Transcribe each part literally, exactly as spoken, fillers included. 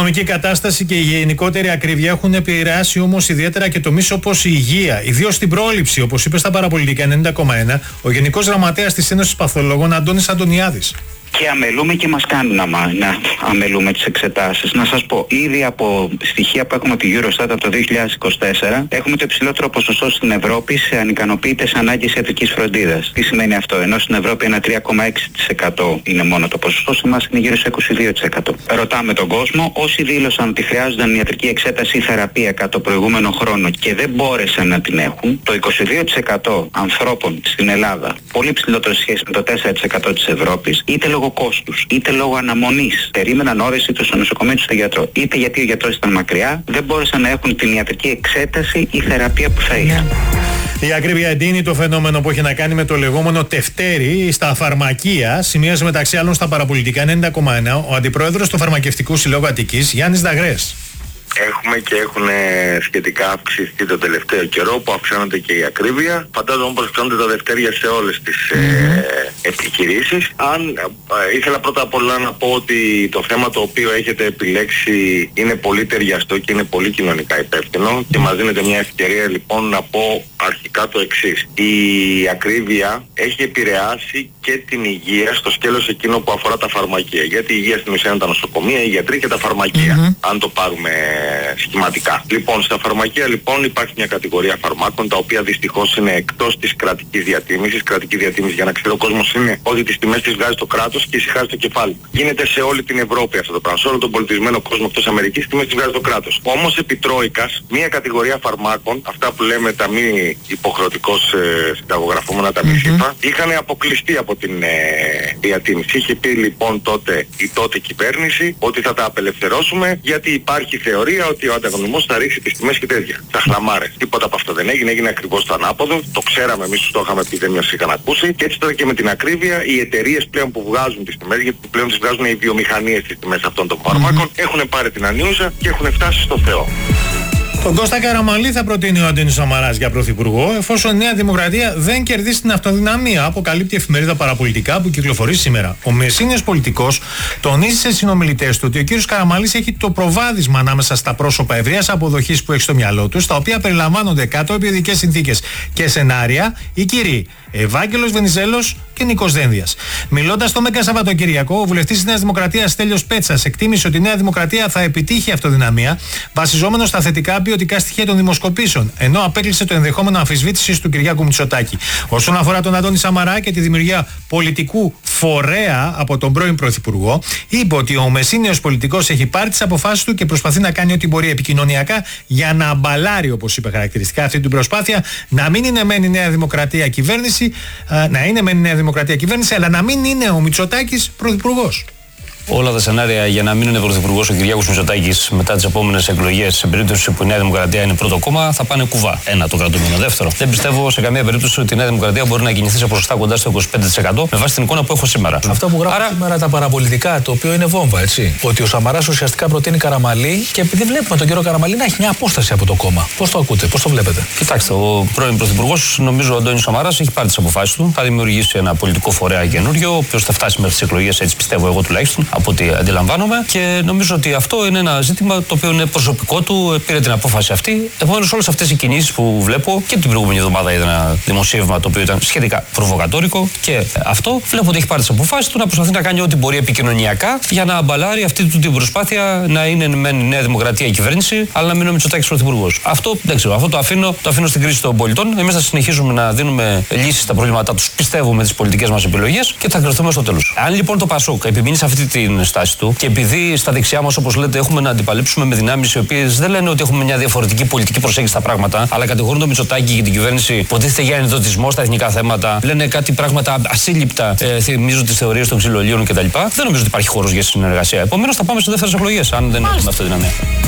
οικονομική κατάσταση και η γενικότερη ακρίβεια έχουν επηρεάσει όμως ιδιαίτερα και τομείς όπως η υγεία, ιδίως στην πρόληψη, όπως είπε στα παραπολιτικά ενενήντα κόμμα ένα ο Γενικός Γραμματέας της Ένωσης Παθολόγων Αντώνης Αντωνιάδης. Και αμελούμε και μας κάνουν να, να αμελούμε τις εξετάσεις. Να σας πω, ήδη από στοιχεία που έχουμε από τη Eurostat από το δύο χιλιάδες είκοσι τέσσερα έχουμε το υψηλότερο ποσοστό στην Ευρώπη σε ανικανοποιητές ανάγκες ιατρικής φροντίδας. Τι σημαίνει αυτό? Ενώ στην Ευρώπη ένα τρία κόμμα έξι τοις εκατό είναι μόνο το ποσοστό, σε εμάς είναι γύρω στο είκοσι δύο τοις εκατό. Ρωτάμε τον κόσμο, όσοι δήλωσαν ότι χρειάζονταν ιατρική εξέταση ή θεραπεία κατά το προηγούμενο χρόνο και δεν μπόρεσαν να την έχουν, το είκοσι δύο τοις εκατό ανθρώπων στην Ελλάδα, πολύ ψηλότερο σχέση με το τέσσερα τοις εκατό της Ευρώπης, είτε λόγω κόστους, είτε λόγω αναμονής, περίμεναν ώρες είτε στο νοσοκομείο είτε στο γιατρό, είτε γιατί ο γιατρός ήταν μακριά, δεν μπόρεσαν να έχουν την ιατρική εξέταση ή θεραπεία που θα είχαν. Η ακρίβεια εντείνει το φαινόμενο που έχει να κάνει με το λεγόμενο τευτέρι στα φαρμακεία, σημείωσε μεταξύ άλλων στα παραπολιτικά ενενήντα κόμμα ένα ο αντιπρόεδρος του Φαρμακευτικού Συλλόγου Αττικής, Γιάννης Δαγρές. Έχουμε και έχουν σχετικά αυξηθεί το τελευταίο καιρό που αυξάνεται και η ακρίβεια. Φαντάζομαι πως αυξάνονται τα δευτέρια σε όλες τις mm-hmm. ε, επιχειρήσεις. Αν ε, ήθελα πρώτα απ' όλα να πω ότι το θέμα το οποίο έχετε επιλέξει είναι πολύ ταιριαστό και είναι πολύ κοινωνικά υπεύθυνο mm-hmm. και μας δίνεται μια ευκαιρία λοιπόν να πω αρχικά το εξής. Η ακρίβεια έχει επηρεάσει και την υγεία στο σκέλος εκείνο που αφορά τα φαρμακεία. Γιατί η υγεία στην ουσία είναι τα νοσοκομεία, οι γιατροί και τα φαρμακεία. Mm-hmm. Αν το πάρουμε σχηματικά. Λοιπόν, στα φαρμακεία λοιπόν υπάρχει μια κατηγορία φαρμάκων τα οποία δυστυχώς είναι εκτός της κρατικής διατίμησης. Κρατική διατίμηση, για να ξέρει ο κόσμος, είναι ότι τις τιμές τις βγάζει το κράτος και ησυχάζει το κεφάλι. Γίνεται σε όλη την Ευρώπη αυτό το πράγμα. Σε όλο τον πολιτισμένο κόσμο εκτός Αμερικής, τις τιμές τις βγάζει το κράτος. Όμως επί τρόικας, μια κατηγορία φαρμάκων, αυτά που λέμε τα μη υποχρεωτικώς ε, συνταγογραφούμενα, τα μη ΣΥΠΑ, είχαν αποκλειστεί από την ε, διατίμηση. Είχε πει λοιπόν τότε η τότε κυβέρνηση ότι θα τα απελευθερώσουμε γιατί υπάρχει θεωρία ότι ο ανταγωνισμός θα ρίξει τις τιμές και τέτοια. Τα χλαμάρες. Τίποτα από αυτό δεν έγινε, έγινε ακριβώς το ανάποδο. Το ξέραμε εμείς, το είχαμε πει, δεν μας είχαν ακούσει. Και έτσι τώρα και με την ακρίβεια, οι εταιρείες πλέον που βγάζουν τις τιμές, γιατί πλέον τις βγάζουν οι βιομηχανίες τις τιμές αυτών των φάρμακων, mm-hmm. έχουν πάρει την ανίουσα και έχουν φτάσει στο Θεό. Τον Κώστα Καραμανλή θα προτείνει ο Αντώνης Σαμαράς για πρωθυπουργό, εφόσον η Νέα Δημοκρατία δεν κερδίσει την αυτοδυναμία, αποκαλύπτει η εφημερίδα Παραπολιτικά που κυκλοφορεί σήμερα. Ο μεσίνιος πολιτικός τονίζει σε συνομιλητές του ότι ο κ. Καραμανλής έχει το προβάδισμα ανάμεσα στα πρόσωπα ευρείας αποδοχής που έχει στο μυαλό του, στα οποία περιλαμβάνονται κάτω από ειδικές συνθήκες και σενάρια, οι κύριοι Ευάγγελος Βενιζέλος και Νίκος Δένδιας. Μιλώντας στο Μέγκα Σαββατοκυριακό, ο βουλευτής της Νέας Δημοκρατίας Στέλιος Πέτσας εκτίμησε ότι η Νέα Δημοκρατία θα επιτύχει αυτοδυναμία βασιζόμενο στα θετικά ποιοτικά στοιχεία των δημοσκοπήσεων, ενώ απέκλεισε το ενδεχόμενο αμφισβήτησης του Κυριάκου Μητσοτάκη. Όσον αφορά τον Αντώνη Σαμαρά και τη δημιουργία πολιτικού φορέα από τον πρώην Πρωθυπουργό, είπε ότι ο μεσίνιος πολιτικός έχει πάρει τις αποφάσεις του και προσπαθεί να κάνει ό,τι μπορεί επικοινωνιακά για να αμπαλάρει, όπως είπε χαρακτηριστικά, αυτή την προσπάθεια, να μην είναι μεν η Νέα Δημοκρατία κυβέρνηση, να είναι μεν η Νέα Δημοκρατία κυβέρνηση, αλλά να μην είναι ο Μητσοτάκης πρωθυπουργός. Όλα τα σενάρια για να μην είναι πρωθυπουργός ο Κυριάκος Μητσοτάκης μετά τις επόμενες εκλογές, σε περίπτωση που η Νέα Δημοκρατία είναι πρώτο κόμμα, θα πάνε κουβά. Ένα το κρατούμενο. Δεύτερο, δεν πιστεύω σε καμία περίπτωση ότι η Νέα Δημοκρατία μπορεί να κινηθεί σε ποσοστά κοντά στο είκοσι πέντε τοις εκατό με βάση την εικόνα που έχω σήμερα. Αυτό που γράφουν Άρα... σήμερα τα παραπολιτικά, το οποίο είναι βόμβα, έτσι. Ότι ο Σαμαράς ουσιαστικά προτείνει Καραμανλή και επειδή βλέπουμε τον κύριο Καραμανλή να έχει μια απόσταση από το κόμμα. Πώς το ακούτε, πώς το βλέπετε? Κοιτάξτε, ο πρώην πρωθυπουργός, νομίζω ο Αντώνης Σαμαράς, έχει πάρει τις αποφάσεις του. Θα δημιουργήσει ένα πολιτικό φορέα καινούριο, ο οποίος θα φτάσει μέχρι τις εκλογές, έτσι πιστεύω εγώ τουλάχιστον, από ό,τι αντιλαμβάνομαι. Και νομίζω ότι αυτό είναι ένα ζήτημα το οποίο είναι προσωπικό του, πήρε την απόφαση αυτή. Επομένως, όλες αυτές οι κινήσεις που βλέπω και την προηγούμενη εβδομάδα είδα ένα δημοσίευμα το οποίο ήταν σχετικά προβοκατόρικο και αυτό βλέπω ότι έχει πάρει τις αποφάσεις του να προσπαθεί να κάνει ό,τι μπορεί επικοινωνιακά για να αμπαλάρει αυτή του την προσπάθεια να είναι μεν η Νέα Δημοκρατία η κυβέρνηση, αλλά να μην είναι ο Μητσοτάκης πρωθυπουργός. Αυτό δεν ξέρω, αυτό το αφήνω, το αφήνω στην κρίση των πολιτών. Εμείς θα συνεχίζουμε να δίνουμε λύσεις στα προβλήματά τους, πιστεύω, με τις πολιτικές μας επιλογές και θα κρυθούμε στο τέλος. Αν λοιπόν το Πασόκ επιμείνει σε αυτή την στάση του, και επειδή στα δεξιά μας, όπως λέτε, έχουμε να αντιπαλέψουμε με δυνάμεις οι οποίες δεν λένε ότι έχουμε μια διαφορετική πολιτική προσέγγιση στα πράγματα, αλλά κατηγορούν τον Μητσοτάκη και την κυβέρνηση που υποτίθεται για ενδοτισμό στα εθνικά θέματα, λένε κάτι πράγματα ασύλληπτα, ε, θυμίζουν τις θεωρίες των ξυλολίων κτλ. Δεν νομίζω ότι υπάρχει χώρος για συνεργασία. Επομένως, θα πάμε σε δεύτερες εκλογές, αν δεν έχουμε αυτοδυναμία.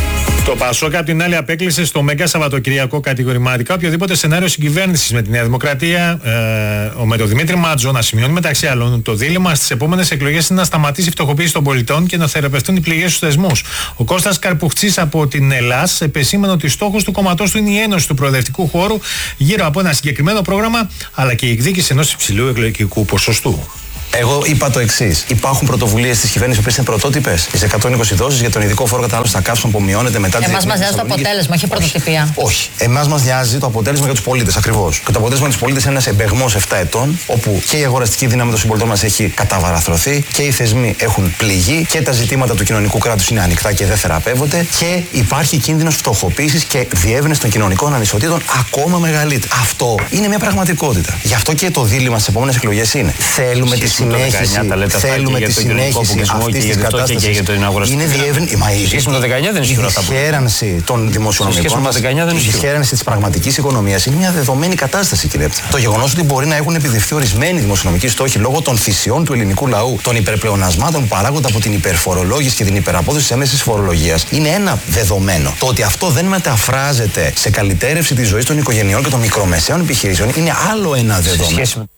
Το Πασόκ απ' την άλλη απέκλεισε στο Μέγκα Σαββατοκυριακό κατηγορηματικά οποιοδήποτε σενάριο συγκυβέρνησης με τη Νέα Δημοκρατία. Ε, με τον Δημήτρη Μάτζο να σημειώνει μεταξύ άλλων το δίλημμα στις επόμενες εκλογές είναι να σταματήσει η φτωχοποίηση των πολιτών και να θεραπευτούν οι πληγές στους θεσμούς. Ο Κώστας Καρπουχτσής από την Ελλάς επεσήμενε ότι στόχος του κομματός του είναι η ένωση του προοδευτικού χώρου γύρω από ένα συγκεκριμένο πρόγραμμα, αλλά και η εκδίκηση ενός υψηλού εκλογικού ποσοστού. Εγώ είπα το εξής. Υπάρχουν πρωτοβουλίες της κυβέρνησης που είναι πρωτότυπες. Τις εκατόν είκοσι δόσεις για τον ειδικό φόρο κατανάλωσης στα καύσιμα που μειώνεται μετά τις. Εμάς μας νοιάζει το αποτέλεσμα, όχι πρωτοτυπία. Όχι. Εμάς μας νοιάζει το αποτέλεσμα για τους πολίτες, ακριβώς. Και το αποτέλεσμα για τους πολίτες είναι ένας εμπεγμός επτά ετών, όπου και η αγοραστική δύναμη των συμπολιτών μας έχει καταβαραθρωθεί και οι θεσμοί έχουν πληγεί και τα ζητήματα του κοινωνικού κράτους είναι ανοιχτά και δεν θεραπεύονται και υπάρχει κίνδυνος φτωχοποίησης και διεύρυνση των κοινωνικών ανισοτήτων ακόμα μεγαλύτερη. Αυτό είναι μια πραγματικότητα. Γι' αυτό και το δίλημμα στις επόμενες εκλογές είναι. Θέλουμε τη συνέχιση, θέλουμε τη συνέχιση αυτής της κατάστασης. Είναι διεύρυνση. Μα η δυσχέρανση των δημοσιονομικών μας, η δυσχέρανση της πραγματικής οικονομίας είναι μια δεδομένη κατάσταση, κύριε Πτρα. Το γεγονός ότι μπορεί να έχουν επιδειχθεί ορισμένοι δημοσιονομικοί στόχοι λόγω των θυσιών του ελληνικού λαού, των υπερπλεονασμάτων που παράγονται από την υπερφορολόγηση και την υπεραπόδοση της έμεσης φορολογίας, είναι ένα δεδομένο. Το ότι αυτό δεν μεταφράζεται σε καλυτέρευση της ζωής των οικογενειών και των μικρομεσαίων επιχειρήσεων είναι άλλο ένα δεδομένο.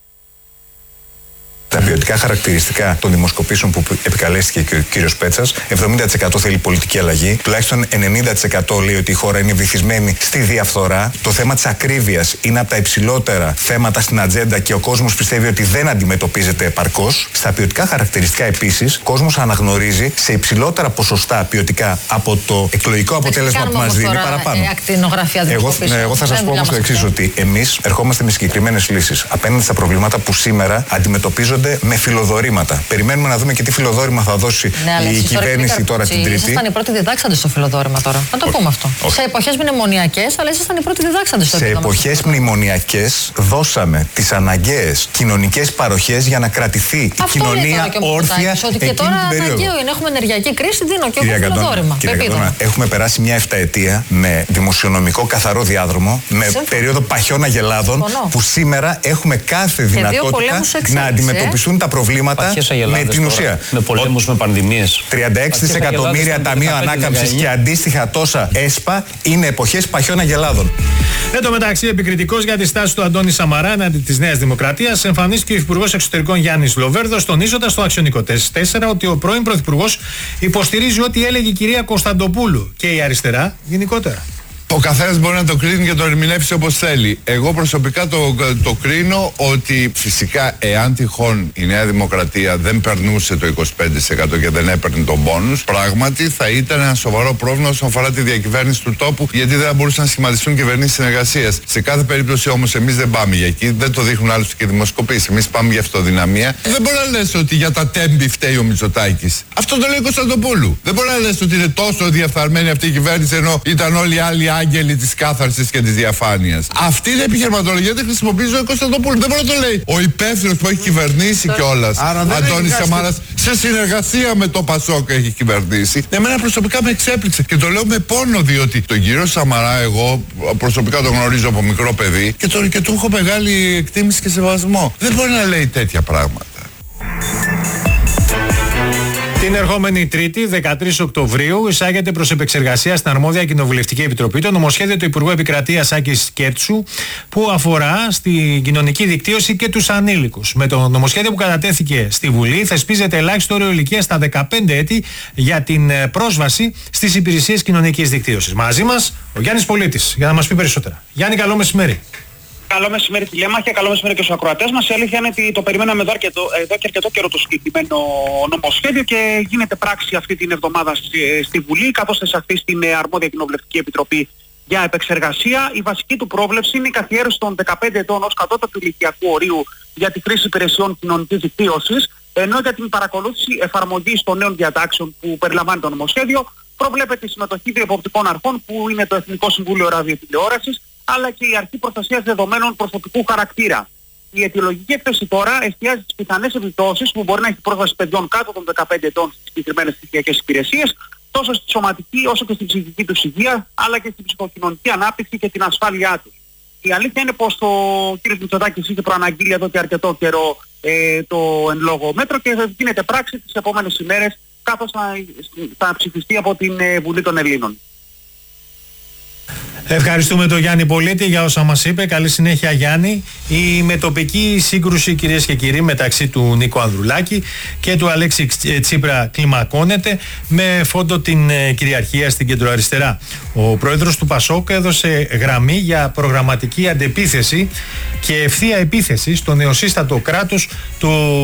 Τα ποιοτικά χαρακτηριστικά των δημοσκοπήσεων που επικαλέστηκε και ο κύριος Πέτσας, εβδομήντα τοις εκατό θέλει πολιτική αλλαγή, τουλάχιστον ενενήντα τοις εκατό λέει ότι η χώρα είναι βυθισμένη στη διαφθορά. Το θέμα της ακρίβειας είναι από τα υψηλότερα θέματα στην ατζέντα και ο κόσμος πιστεύει ότι δεν αντιμετωπίζεται επαρκώς. Στα ποιοτικά χαρακτηριστικά επίσης, ο κόσμος αναγνωρίζει σε υψηλότερα ποσοστά ποιοτικά από το εκλογικό αποτέλεσμα που μας δίνει παραπάνω. Εγώ, ναι, εγώ θα σας πω όμως το εξής, ότι εμείς ερχόμαστε με συγκεκριμένες λύσεις απέναντι στα προβλήματα που σήμερα αντιμετωπίζονται με φιλοδορήματα. Περιμένουμε να δούμε και τι φιλοδόρημα θα δώσει ναι, η κυβέρνηση τώρα την Τρίτη. Ήσασταν οι πρώτοι διδάξαντες στο φιλοδόρημα τώρα. Να το όχι, πούμε αυτό. Όχι. Σε εποχές μνημονιακές, αλλά ήσασταν οι πρώτοι διδάξαντες στο φιλοδόρημα. Σε εποχές μνημονιακές δώσαμε τις αναγκαίες κοινωνικές παροχές για να κρατηθεί αυτό η κοινωνία όρθια. Ότι και τώρα αναγκαίο είναι. Έχουμε ενεργειακή κρίση, δίνω και εγώ φιλοδόρημα. Έχουμε περάσει μια εφταετία με δημοσιονομικό καθαρό διάδρομο, με περίοδο παχιών αγελάδων, που σήμερα έχουμε κάθε δυνατότητα να αντιμετωπιστούν τα προβλήματα με την ουσία. Με πολέμους, με πανδημίες. τριάντα έξι δισεκατομμύρια ταμείο ανάκαμψης και αντίστοιχα τόσα ΕΣΠΑ είναι εποχές παχιών αγελάδων. Εν τω μεταξύ, επικριτικός για τη στάση του Αντώνη Σαμαρά εναντί της Νέας Δημοκρατίας, εμφανίστηκε ο Υφυπουργός Εξωτερικών Γιάννης Λοβέρδος, τονίζοντας στο Αξιονικό τέσσερα ότι ο πρώην Πρωθυπουργός υποστηρίζει ό,τι έλεγε η κυρία Κωνσταντοπούλου και η αριστερά γενικότερα. Ο καθένας μπορεί να το κρίνει και το ερμηνεύσει όπως θέλει. Εγώ προσωπικά το, το κρίνω ότι φυσικά εάν τυχόν η Νέα Δημοκρατία δεν περνούσε το είκοσι πέντε τοις εκατό και δεν έπαιρνε τον πόνους, πράγματι θα ήταν ένα σοβαρό πρόβλημα όσον αφορά τη διακυβέρνηση του τόπου, γιατί δεν θα μπορούσαν να σχηματιστούν κυβερνήσεις συνεργασίας. Σε κάθε περίπτωση όμως εμείς δεν πάμε για εκεί, δεν το δείχνουν άλλωστε και δημοσκοπήσεις. Εμείς πάμε για αυτοδυναμία. Δεν μπορεί να λες ότι για τα τέμπη φταίει ο Μητσοτάκης. Αυτό το λέει ο Κωνσταντοπούλου. Δεν μπορεί να λες ότι είναι τόσο διαφθαρμένη αυτή η κυβέρνηση ενώ ήταν όλοι οι άλλοι άγγελοι της κάθαρσης και της διαφάνειας. Αυτή είναι η επιχειρηματολογία, δεν χρησιμοποιεί ο Κωνσταντοπούλου. Δεν μπορεί να το λέει ο υπεύθυνος που έχει κυβερνήσει κιόλας. Αντώνης Σαμάρας, σε συνεργασία με το Πασόκ έχει κυβερνήσει. Εμένα προσωπικά με εξέπληξε και το λέω με πόνο, διότι τον κύριο Σαμαρά εγώ προσωπικά τον γνωρίζω από μικρό παιδί και, το, και του έχω μεγάλη εκτίμηση και σεβασμό. Δεν μπορεί να λέει τέτοια πράγματα. Την ερχόμενη Τρίτη, δεκατρείς Οκτωβρίου, εισάγεται προς επεξεργασία στην αρμόδια Κοινοβουλευτική Επιτροπή το νομοσχέδιο του Υπουργού Επικρατείας Άκης Κέρτσου, που αφορά στην κοινωνική δικτύωση και τους ανήλικους. Με το νομοσχέδιο που κατατέθηκε στη Βουλή, θεσπίζεται ελάχιστο όριο ηλικίας στα δεκαπέντε έτη για την πρόσβαση στις υπηρεσίες κοινωνικής δικτύωσης. Μαζί μας ο Γιάννης Πολίτης για να μας πει περισσότερα. Γιάννη, καλό μεσημέρι. Καλό μεσημέρι τηλέμαχια, καλό μεσημέρι και στους ακροατές μας. Η αλήθεια είναι ότι το περιμέναμε εδώ, αρκετό, εδώ και αρκετό καιρό το συγκεκριμένο νομοσχέδιο και γίνεται πράξη αυτή την εβδομάδα στη, στη Βουλή, καθώς θα εισαχθεί στην αρμόδια Κοινοβουλευτική Επιτροπή για επεξεργασία. Η βασική του πρόβλεψη είναι η καθιέρωση των δεκαπέντε ετών ως κατώτατου ηλικιακού ορίου για τη χρήση υπηρεσιών κοινωνικής δικτύωσης, ενώ για την παρακολούθηση εφαρμογής των νέων διατάξεων που περιλαμβάνει το νομοσχέδιο προβλέπεται η συμμετοχή διεποπτικών αρχών που είναι το Εθνικό Συμβούλιο Ραδιοτηλεόρασης, αλλά και η Αρχή Προστασίας Δεδομένων Προσωπικού Χαρακτήρα. Η αιτιολογική έκθεση τώρα εστιάζει στις πιθανές επιπτώσεις που μπορεί να έχει πρόσβαση παιδιών κάτω των δεκαπέντε ετών στις συγκεκριμένες ψηφιακές υπηρεσίες, τόσο στη σωματική όσο και στην ψυχική τους υγεία, αλλά και στην ψυχοκοινωνική ανάπτυξη και την ασφάλειά τους. Η αλήθεια είναι πως ο κ. Μητσοτάκης είχε προαναγγείλει εδώ και αρκετό καιρό ε, το εν λόγω μέτρο και γίνεται πράξη τις επόμενες ημέρες, καθώς θα, θα ψηφιστεί από την ε, Βουλή των Ελλήνων. Ευχαριστούμε τον Γιάννη Πολίτη για όσα μας είπε. Καλή συνέχεια, Γιάννη. Η μετοπική σύγκρουση, κυρίες και κύριοι, μεταξύ του Νίκο Ανδρουλάκη και του Αλέξη Τσίπρα κλιμακώνεται με φόντο την κυριαρχία στην κεντροαριστερά. Ο πρόεδρος του Πασόκ έδωσε γραμμή για προγραμματική αντεπίθεση και ευθεία επίθεση στο νεοσύστατο κράτος του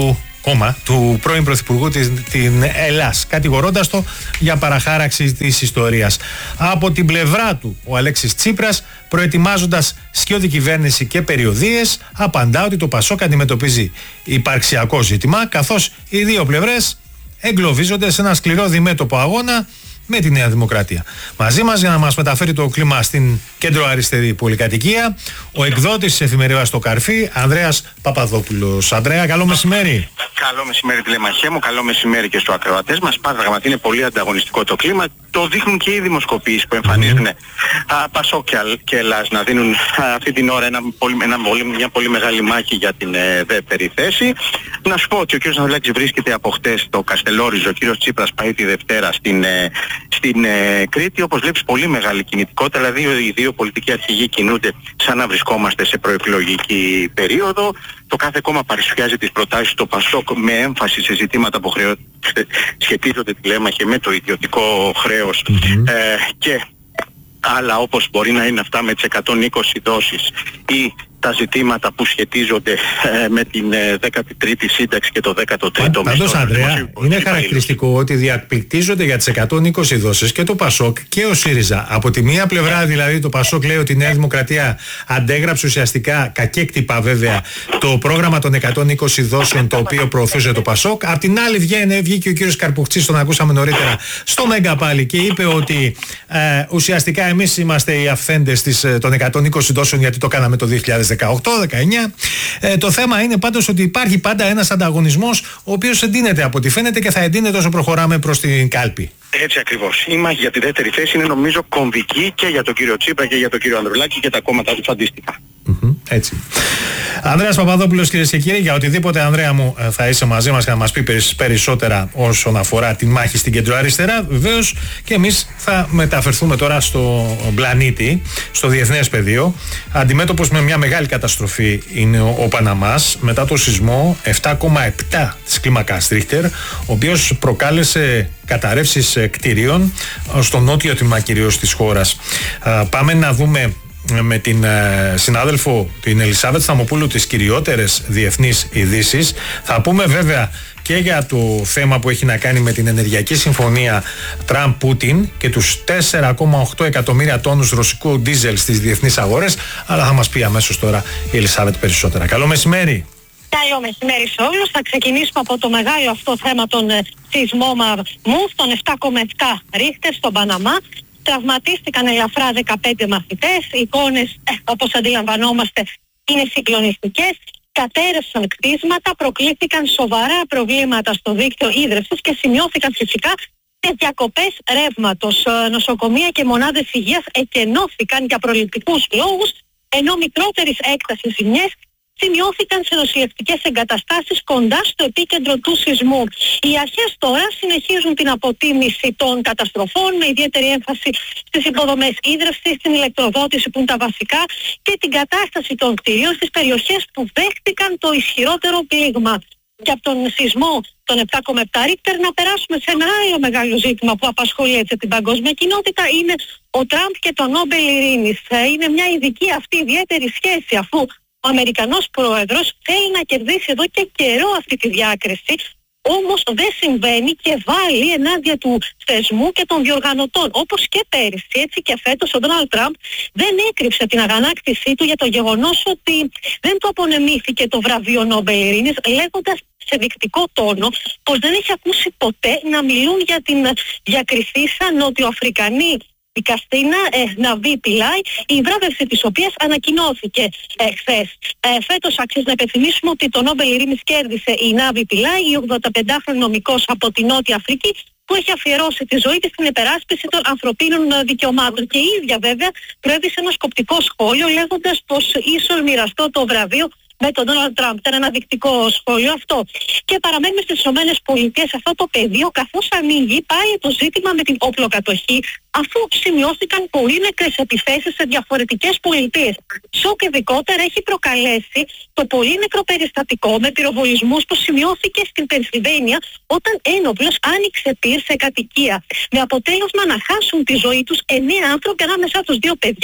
κόμμα του πρώην Πρωθυπουργού της την Ελλάς, κατηγορώντας το για παραχάραξη της ιστορίας. Από την πλευρά του, ο Αλέξης Τσίπρας, προετοιμάζοντας σκιώδη κυβέρνηση και περιοδίες, απαντά ότι το Πασόκ αντιμετωπίζει υπαρξιακό ζήτημα, καθώς οι δύο πλευρές εγκλωβίζονται σε ένα σκληρό διμέτωπο αγώνα με τη Νέα Δημοκρατία. Μαζί μας για να μας μεταφέρει το κλίμα στην κέντρο-αριστερή πολυκατοικία, ο εκδότης της εφημερίδας Το Καρφί, Ανδρέας Παπαδόπουλος. Ανδρέα, καλό μεσημέρι. Καλό μεσημέρι, τηλεμαχέ μου, καλό μεσημέρι και στους ακροατές μας. Πράγματι είναι πολύ ανταγωνιστικό το κλίμα. Το δείχνουν και οι δημοσκοπήσεις που εμφανίζουν mm-hmm. Πασόκ και Ελλάς να δίνουν α, αυτή την ώρα ένα, πολύ, ένα, μια πολύ μεγάλη μάχη για την ε, δεύτερη θέση. Να σου πω ότι ο κ. Ναυλάκης βρίσκεται από χτες στο Καστελόριζο, ο κ. Τσίπρας πάει τη Δευτέρα στην, ε, στην ε, Κρήτη. Όπως βλέπεις, πολύ μεγάλη κινητικότητα, δηλαδή οι δύο πολιτικοί αρχηγοί κινούνται σαν να βρισκόμαστε σε προεκλογική περίοδο. Το κάθε κόμμα παρουσιάζει τις προτάσεις του Πασόκ με έμφαση σε ζητήματα που χρεώ... σχετίζονται, τηλέμαχε, με το ιδιωτικό χρέος mm-hmm. ε, και άλλα, όπως μπορεί να είναι αυτά με τις εκατόν είκοσι δόσεις ή τα ζητήματα που σχετίζονται ε, με την ε, δέκατη τρίτη σύνταξη και το δέκατο τρίτο μισθό. Πάντως, Ανδρέα, είναι χαρακτηριστικό ότι διακπληκτίζονται για τις εκατόν είκοσι δόσεις και το Πασόκ και ο ΣΥΡΙΖΑ. Από τη μία πλευρά, δηλαδή, το Πασόκ λέει ότι η Νέα Δημοκρατία αντέγραψε ουσιαστικά, κακέκτυπα βέβαια, το πρόγραμμα των εκατόν είκοσι δόσεων το οποίο προωθούσε το Πασόκ. Απ' την άλλη βγαίνει, βγήκε ο κύριος Καρπουχτσής, τον ακούσαμε νωρίτερα, στο Μέγκα πάλι και είπε ότι ε, ουσιαστικά εμείς είμαστε οι αυθέντες της, των εκατόν είκοσι δόσεων γιατί το κάναμε το δύο χιλιάδες δεκαοκτώ δεκαεννιά. Ε, το θέμα είναι πάντως ότι υπάρχει πάντα ένας ανταγωνισμός ο οποίος εντείνεται από ό,τι φαίνεται και θα εντείνεται όσο προχωράμε προς την κάλπη. Έτσι ακριβώς. Η μάχη για τη δεύτερη θέση είναι νομίζω κομβική και για τον κύριο Τσίπρα και για τον κύριο Ανδρουλάκη και τα κόμματα τους αντίστοιχα. Mm-hmm, έτσι. Ανδρέας Παπαδόπουλος, κυρίες και κύριοι, για οτιδήποτε, Ανδρέα μου, θα είσαι μαζί μας και να μας πει περισσότερα όσον αφορά τη μάχη στην κεντροαριστερά. Βεβαίως και εμείς θα μεταφερθούμε τώρα στο πλανήτη, στο διεθνές πεδίο. Αντιμέτωπος με μια μεγάλη καταστροφή είναι ο, ο Παναμάς μετά το σεισμό επτά κόμμα επτά της κλίμακας Ρίχτερ, ο οποίος προκάλεσε καταρρεύσεις κτηρίων στο νότιο τμήμα κυρίως της χώρας. Πάμε να δούμε με την ε, συνάδελφο την Ελισάβετ Σταμοπούλου τις κυριότερες διεθνείς ειδήσεις. Θα πούμε βέβαια και για το θέμα που έχει να κάνει με την ενεργειακή συμφωνία Τραμπ-Πούτιν και τους τέσσερα κόμμα οκτώ εκατομμύρια τόνους ρωσικού ντίζελ στις διεθνείς αγορές, αλλά θα μας πει αμέσως τώρα η Ελισάβετ περισσότερα. Καλό μεσημέρι. Καλό μεσημέρι σε όλους. Θα ξεκινήσουμε από το μεγάλο αυτό θέμα των ε, σεισμών Μουφ, των επτά κόμμα επτά Ρίχτερ στον Παναμά. Τραυματίστηκαν ελαφρά δεκαπέντε μαθητές. Οι εικόνες, ε, όπως αντιλαμβανόμαστε, είναι συγκλονιστικές. Κατέρευσαν κτίσματα, προκλήθηκαν σοβαρά προβλήματα στο δίκτυο ίδρυυσης και σημειώθηκαν φυσικά και διακοπές ρεύματος. Νοσοκομεία και μονάδες υγείας εκενώθηκαν για προληπτικούς λόγους, ενώ μικρότερης έκτασης ζημιές σημειώθηκαν σε νοσηλευτικές εγκαταστάσεις κοντά στο επίκεντρο του σεισμού. Οι αρχές τώρα συνεχίζουν την αποτίμηση των καταστροφών με ιδιαίτερη έμφαση στις υποδομές ίδρυυσης, στην ηλεκτροδότηση που είναι τα βασικά και την κατάσταση των κτηρίων στις περιοχές που δέχτηκαν το ισχυρότερο πλήγμα. Και από τον σεισμό των επτά κόμμα επτά Ρίχτερ να περάσουμε σε ένα άλλο μεγάλο ζήτημα που απασχολεί έτσι την παγκόσμια κοινότητα, είναι ο Τραμπ και το Νόμπελ Ειρήνης. Είναι μια ειδική αυτή ιδιαίτερη σχέση, αφού ο Αμερικανός πρόεδρος θέλει να κερδίσει εδώ και καιρό αυτή τη διάκριση, όμως δεν συμβαίνει και βάλει ενάντια του θεσμού και των διοργανωτών. Όπως και πέρυσι, έτσι και φέτος ο Ντόναλντ Τραμπ δεν έκρυψε την αγανάκτησή του για το γεγονός ότι δεν του απονεμήθηκε το βραβείο Νόμπελ Ειρήνης, λέγοντας σε δεικτικό τόνο πως δεν έχει ακούσει ποτέ να μιλούν για την διακριθήσα νοτιοαφρικανή δικαστήνα ε, Ναβί Πιλάι, η βράβευση της οποίας ανακοινώθηκε ε, χθες. Ε, φέτος αξίζει να υπενθυμίσουμε ότι το Νόμπελ Ειρήνης κέρδισε η Ναβί Πιλάι, η ογδονταπεντάχρονη νομικός από τη Νότια Αφρική, που έχει αφιερώσει τη ζωή της στην υπεράσπιση των ανθρωπίνων δικαιωμάτων. Και η ίδια βέβαια προέβησε ένα σκοπτικό σχόλιο λέγοντας πως ίσως μοιραστώ το βραβείο με τον Ντόναλντ Τραμπ. Ήταν ένα δεικτικό σχόλιο αυτό. Και παραμένουμε στις ΗΠΑ σε αυτό το πεδίο, καθώς ανοίγει πάλι το ζήτημα με την όπλοκατοχή, αφού σημειώθηκαν πολύ νεκρές επιθέσεις σε διαφορετικές πολιτείες. Σοκ ειδικότερα έχει προκαλέσει το πολύ νεκρό περιστατικό με πυροβολισμούς που σημειώθηκε στην Πενσιλβένια, όταν ένοπλος άνοιξε πυρ σε κατοικία, με αποτέλεσμα να χάσουν τη ζωή τους εννέα άνθρωποι, ανάμεσά τους δύο παιδιά,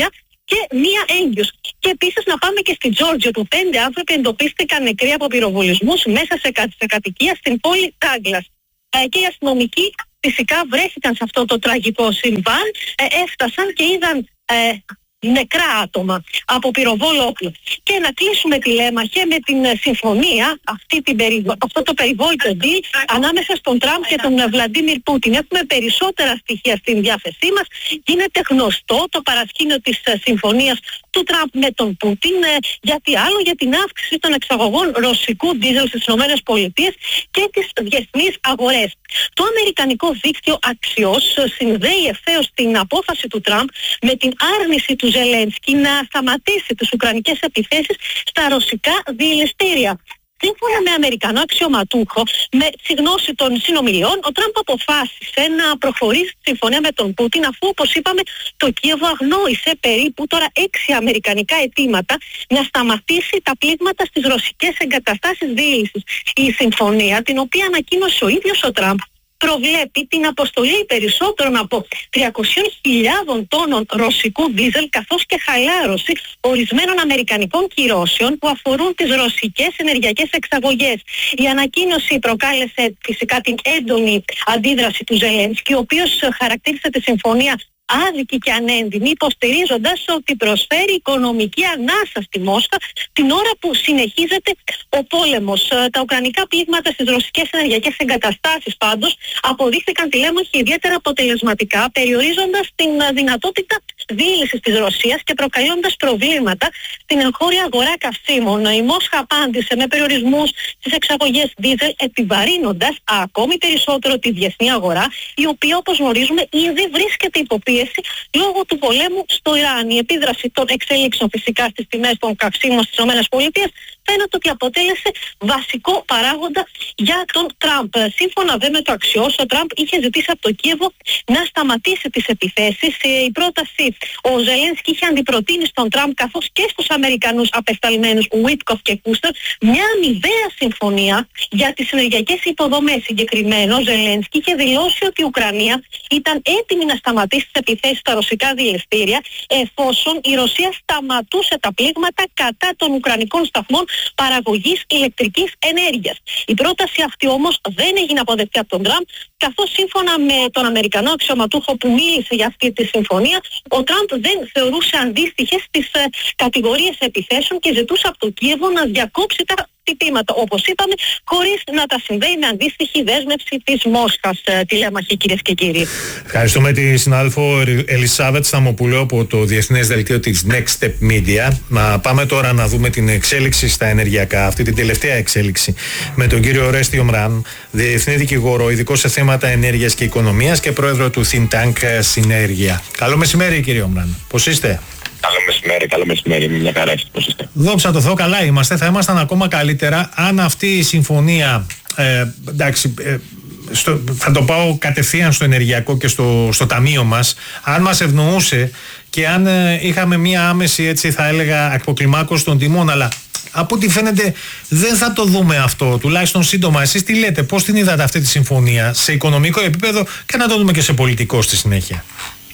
και μία έγκυος. Και επίσης να πάμε και στη Τζόρτζια, όπου πέντε άνθρωποι εντοπίστηκαν νεκροί από πυροβολισμούς μέσα σε, κα, σε κατοικία στην πόλη Τάγκλας. Ε, και οι αστυνομικοί φυσικά βρέθηκαν σε αυτό το τραγικό συμβάν, ε, έφτασαν και είδαν ε, νεκρά άτομα από πυροβόλο όπλο. Και να κλείσουμε τη λέμαχε με την συμφωνία, αυτή την περι... αυτό το περιβόητο deal ανάμεσα στον Τραμπ και τον Βλαντίμιρ Πούτιν. Έχουμε περισσότερα στοιχεία στην διάθεσή μας. Γίνεται γνωστό το παρασκήνιο της συμφωνίας του Τραμπ με τον Πούτιν. Γιατί άλλο, για την αύξηση των εξαγωγών ρωσικού ντίζελ στις ΗΠΑ και τις διεθνείς αγορές. Το αμερικανικό δίκτυο Axios συνδέει ευθέως την απόφαση του Τραμπ με την άρνηση του Ζελένσκι να σταματήσει τις ουκρανικές επιθέσεις στα ρωσικά διελιστήρια. Σύμφωνα με Αμερικανό αξιωματούχο, με τη γνώση των συνομιλιών, ο Τραμπ αποφάσισε να προχωρήσει τη συμφωνία με τον Πούτιν, αφού, όπως είπαμε, το Κίεβο αγνόησε περίπου τώρα έξι αμερικανικά αιτήματα να σταματήσει τα πλήγματα στις ρωσικές εγκαταστάσεις διήλυσης. Η συμφωνία, την οποία ανακοίνωσε ο ίδιος ο Τραμπ, προβλέπει την αποστολή περισσότερων από τριακόσιες χιλιάδες τόνων ρωσικού ντίζελ, καθώς και χαλάρωση ορισμένων αμερικανικών κυρώσεων που αφορούν τις ρωσικές ενεργειακές εξαγωγές. Η ανακοίνωση προκάλεσε φυσικά την έντονη αντίδραση του Ζελένσκι, ο οποίος χαρακτήρισε τη συμφωνία άδικη και ανέντιμη, υποστηρίζοντας ότι προσφέρει οικονομική ανάσα στη Μόσχα την ώρα που συνεχίζεται ο πόλεμος. Τα ουκρανικά πλήγματα στις ρωσικές ενεργειακές εγκαταστάσεις πάντως αποδείχθηκαν τη λέμαχη ιδιαίτερα αποτελεσματικά, περιορίζοντας την δυνατότητα διήλυσης της Ρωσίας και προκαλώντας προβλήματα στην εγχώρια αγορά καυσίμων. Η Μόσχα απάντησε με περιορισμούς στις εξαγωγές δίζελ, επιβαρύνοντας ακόμη περισσότερο τη διεθνή αγορά, η οποία, όπως γνωρίζουμε, ήδη βρίσκεται υποπίεση λόγω του πολέμου στο Ιράν. Η επίδραση των εξελίξεων φυσικά στις τιμές των καυσίμων στις ΗΠΑ φαίνεται ότι αποτέλεσε βασικό παράγοντα για τον Τραμπ. Σύμφωνα δε με το Axios, ο Τραμπ είχε ζητήσει από το Κίεβο να σταματήσει τις επιθέσεις. Η πρόταση, ο Ζελένσκι είχε αντιπροτείνει στον Τραμπ, καθώς και στους Αμερικανούς απεσταλμένους Βίτκοφ και Κούστερ, μια αμοιβαία συμφωνία για τις ενεργειακές υποδομές. Συγκεκριμένο, ο Ζελένσκι είχε δηλώσει ότι η Ουκρανία ήταν έτοιμη να σταματήσει τις επιθέσεις στα ρωσικά διελιστήρια, εφόσον η Ρωσία σταματούσε τα πλήγματα κατά των ουκρανικών σταθμών παραγωγής ηλεκτρικής ενέργειας. Η πρόταση αυτή όμως δεν έγινε αποδεκτή από τον Τραμπ, καθώς σύμφωνα με τον Αμερικανό αξιωματούχο που μίλησε για αυτή τη συμφωνία, ο Τραμπ δεν θεωρούσε αντίστοιχες τις ε, κατηγορίες επιθέσεων και ζητούσε από το Κίεβο να διακόψει τα χτυπήματα, όπως είπαμε, χωρίς να τα συνδέει με αντίστοιχη δέσμευση της Μόσχας. Ε, τη λέμαχε, κυρίες και κύριοι. Ευχαριστούμε τη συνάδελφο Ελισάβετ Σταμοπουλού από το Διεθνές Δελτίο της Next Step Media. Να πάμε τώρα να δούμε την εξέλιξη στα ενεργειακά, αυτή την τελευταία εξέλιξη, με τον κύριο Ορέστη Ομράν, διεθνή δικηγόρο, ειδικό σε θέματα ενέργειας και οικονομίας και πρόεδρο του Think Tank Συνέργεια. Καλό μεσημέρι, κύριε Ομράν. Πώς είστε? Καλό μεσημέρι, καλό μεσημέρι, μια χαρά, πώς είστε? Δόξα τω Θεώ, καλά είμαστε. Θα ήμασταν ακόμα καλύτερα αν αυτή η συμφωνία, ε, εντάξει, ε, στο, θα το πάω κατευθείαν στο ενεργειακό και στο, στο ταμείο μας, αν μας ευνοούσε και αν ε, είχαμε μία άμεση, έτσι θα έλεγα, αποκλιμάκωση των τιμών, αλλά από ό,τι φαίνεται δεν θα το δούμε αυτό, τουλάχιστον σύντομα. Εσείς τι λέτε, πώς την είδατε αυτή τη συμφωνία σε οικονομικό επίπεδο και να το δούμε και σε πολιτικό στη συνέχεια?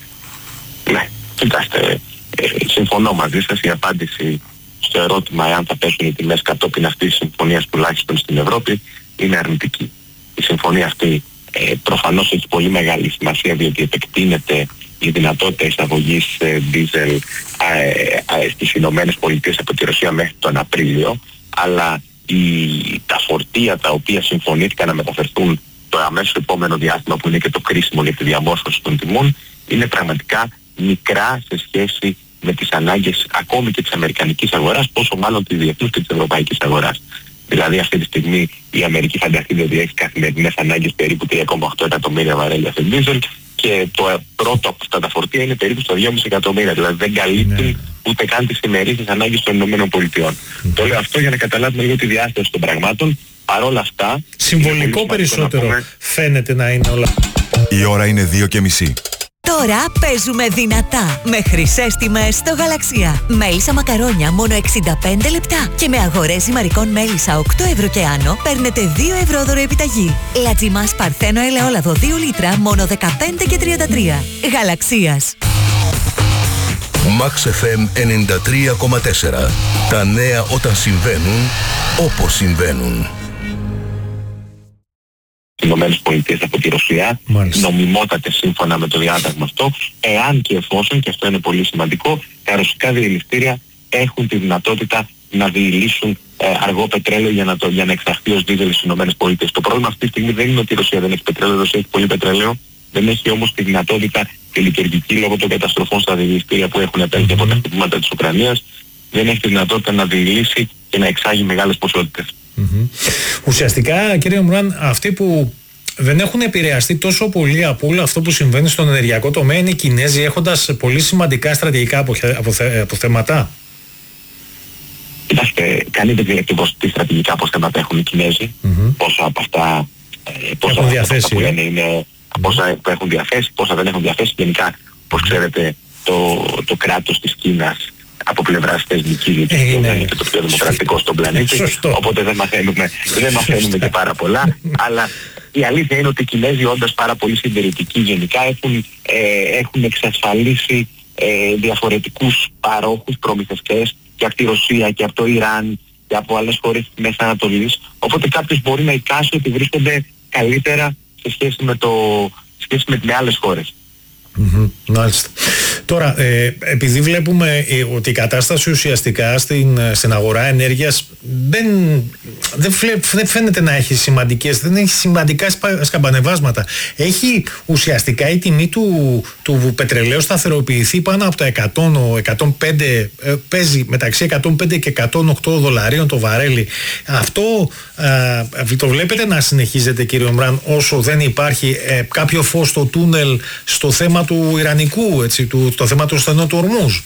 Ναι, κοιτάξτε, ε, συμφωνώ μαζί σας. Η απάντηση στο ερώτημα εάν θα πέσουν οι τιμές κατόπιν αυτής της συμφωνίας, τουλάχιστον στην Ευρώπη, είναι αρνητική. Η συμφωνία αυτή ε, προφανώς έχει πολύ μεγάλη σημασία, διότι επεκτείνεται η δυνατότητα εισαγωγής ε, δίζελ ε, ε, στις Ηνωμένες Πολιτείες από τη Ρωσία μέχρι τον Απρίλιο, αλλά η, τα φορτία τα οποία συμφωνήθηκαν να μεταφερθούν το αμέσως επόμενο διάστημα, που είναι και το κρίσιμο για τη διαμόρφωση των τιμών, είναι πραγματικά μικρά σε σχέση με τις ανάγκες ακόμη και της αμερικανικής αγοράς, πόσο μάλλον της διεθνούς και της ευρωπαϊκής αγοράς. Δηλαδή αυτή τη στιγμή η Αμερική, φανταστείτε ότι έχει καθημερινές ανάγκες περίπου τρία κόμμα οκτώ εκατομμύρια βαρέλια σε δίζελ και το πρώτο από αυτά τα φορτία είναι περίπου στο δυόμισι εκατομμύρια. Δηλαδή δεν καλύπτουν ναι. ούτε καν τις ημερήσιες ανάγκες των Ηνωμένων Πολιτειών. Mm. Το λέω αυτό για να καταλάβουμε λίγο τη διάσταση των πραγμάτων. Παρ' όλα αυτά... Συμβολικό περισσότερο πούμε... φαίνεται να είναι όλα. Η ώρα είναι δύο και μισή. Τώρα παίζουμε δυνατά με χρυσές τιμές στο Γαλαξία. Μέλισσα μακαρόνια μόνο εξήντα πέντε λεπτά και με αγορές ζυμαρικών μέλισσα οκτώ ευρώ και άνω παίρνετε δύο ευρώ δώρο επιταγή. Λατζιμάς Παρθένο ελαιόλαδο δύο λίτρα μόνο δεκαπέντε και τριάντα τρία. Γαλαξίας. Max εφ εμ ενενήντα τρία κόμμα τέσσερα. Τα νέα όταν συμβαίνουν, όπως συμβαίνουν. Ηνωμένες Πολιτείες από τη Ρωσία, νομιμότατες σύμφωνα με το διάταγμα αυτό, εάν και εφόσον, και αυτό είναι πολύ σημαντικό, τα ρωσικά διελιστήρια έχουν τη δυνατότητα να διηλύσουν ε, αργό πετρέλαιο για να, το, για να εξαχθεί ως δίζελ στις Ηνωμένες Πολιτείες. Το πρόβλημα αυτή τη στιγμή δεν είναι ότι η Ρωσία δεν έχει πετρέλαιο, η Ρωσία έχει πολύ πετρέλαιο, δεν έχει όμως τη δυνατότητα τη λειτουργική λόγω των καταστροφών στα διελιστήρια που έχουν επέλθει mm-hmm. από τα χτυπήματα της Ουκρανίας, δεν έχει τη δυνατότητα να διηλύσει και να εξάγει μεγάλες ποσότητες. Mm-hmm. Ουσιαστικά, κύριε Μουράν, αυτοί που δεν έχουν επηρεαστεί τόσο πολύ από όλο αυτό που συμβαίνει στον ενεργειακό τομέα είναι οι Κινέζοι, έχοντας πολύ σημαντικά στρατηγικά αποθε... αποθέματα. Κοιτάξτε, κανείς δεν ξέρει ακριβώς τι στρατηγικά αποθέματα έχουν οι Κινέζοι, mm-hmm. πόσα από αυτά, πόσα έχουν διαθέσει, που λένε είναι, πόσα που έχουν διαθέσει, πόσα δεν έχουν διαθέσει. Γενικά, όπως ξέρετε, το, το κράτος της Κίνας από πλευράς θεσμικής λειτουργίας είναι και το πιο δημοκρατικό στον πλανήτη, οπότε δεν μαθαίνουμε, δεν μαθαίνουμε και πάρα πολλά, αλλά η αλήθεια είναι ότι οι Κινέζοι, όντας πάρα πολύ συντηρητικοί γενικά, έχουν, ε, έχουν εξασφαλίσει ε, διαφορετικούς παρόχους προμηθευτές και από τη Ρωσία και από το Ιράν και από άλλες χώρες της Μέσης Ανατολής, οπότε κάποιος μπορεί να εικάσει ότι βρίσκονται καλύτερα σε σχέση με, το, σε σχέση με, με άλλες χώρες. Mm-hmm, μάλιστα. Τώρα, ε, επειδή βλέπουμε ε, ότι η κατάσταση ουσιαστικά στην, στην αγορά ενέργειας δεν, δεν, δεν φαίνεται να έχει σημαντικές, δεν έχει σημαντικά σκαμπανεβάσματα. Έχει ουσιαστικά η τιμή του, του πετρελαίου σταθεροποιηθεί πάνω από τα εκατό, εκατόν πέντε, ε, παίζει μεταξύ εκατόν πέντε και εκατόν οκτώ δολαρίων το βαρέλι. Αυτό ε, το βλέπετε να συνεχίζεται, κύριε Μουράν, όσο δεν υπάρχει ε, κάποιο φως στο τούνελ στο θέμα του Ιρανικού, έτσι, του, το θέμα του στενού του Ορμούζ?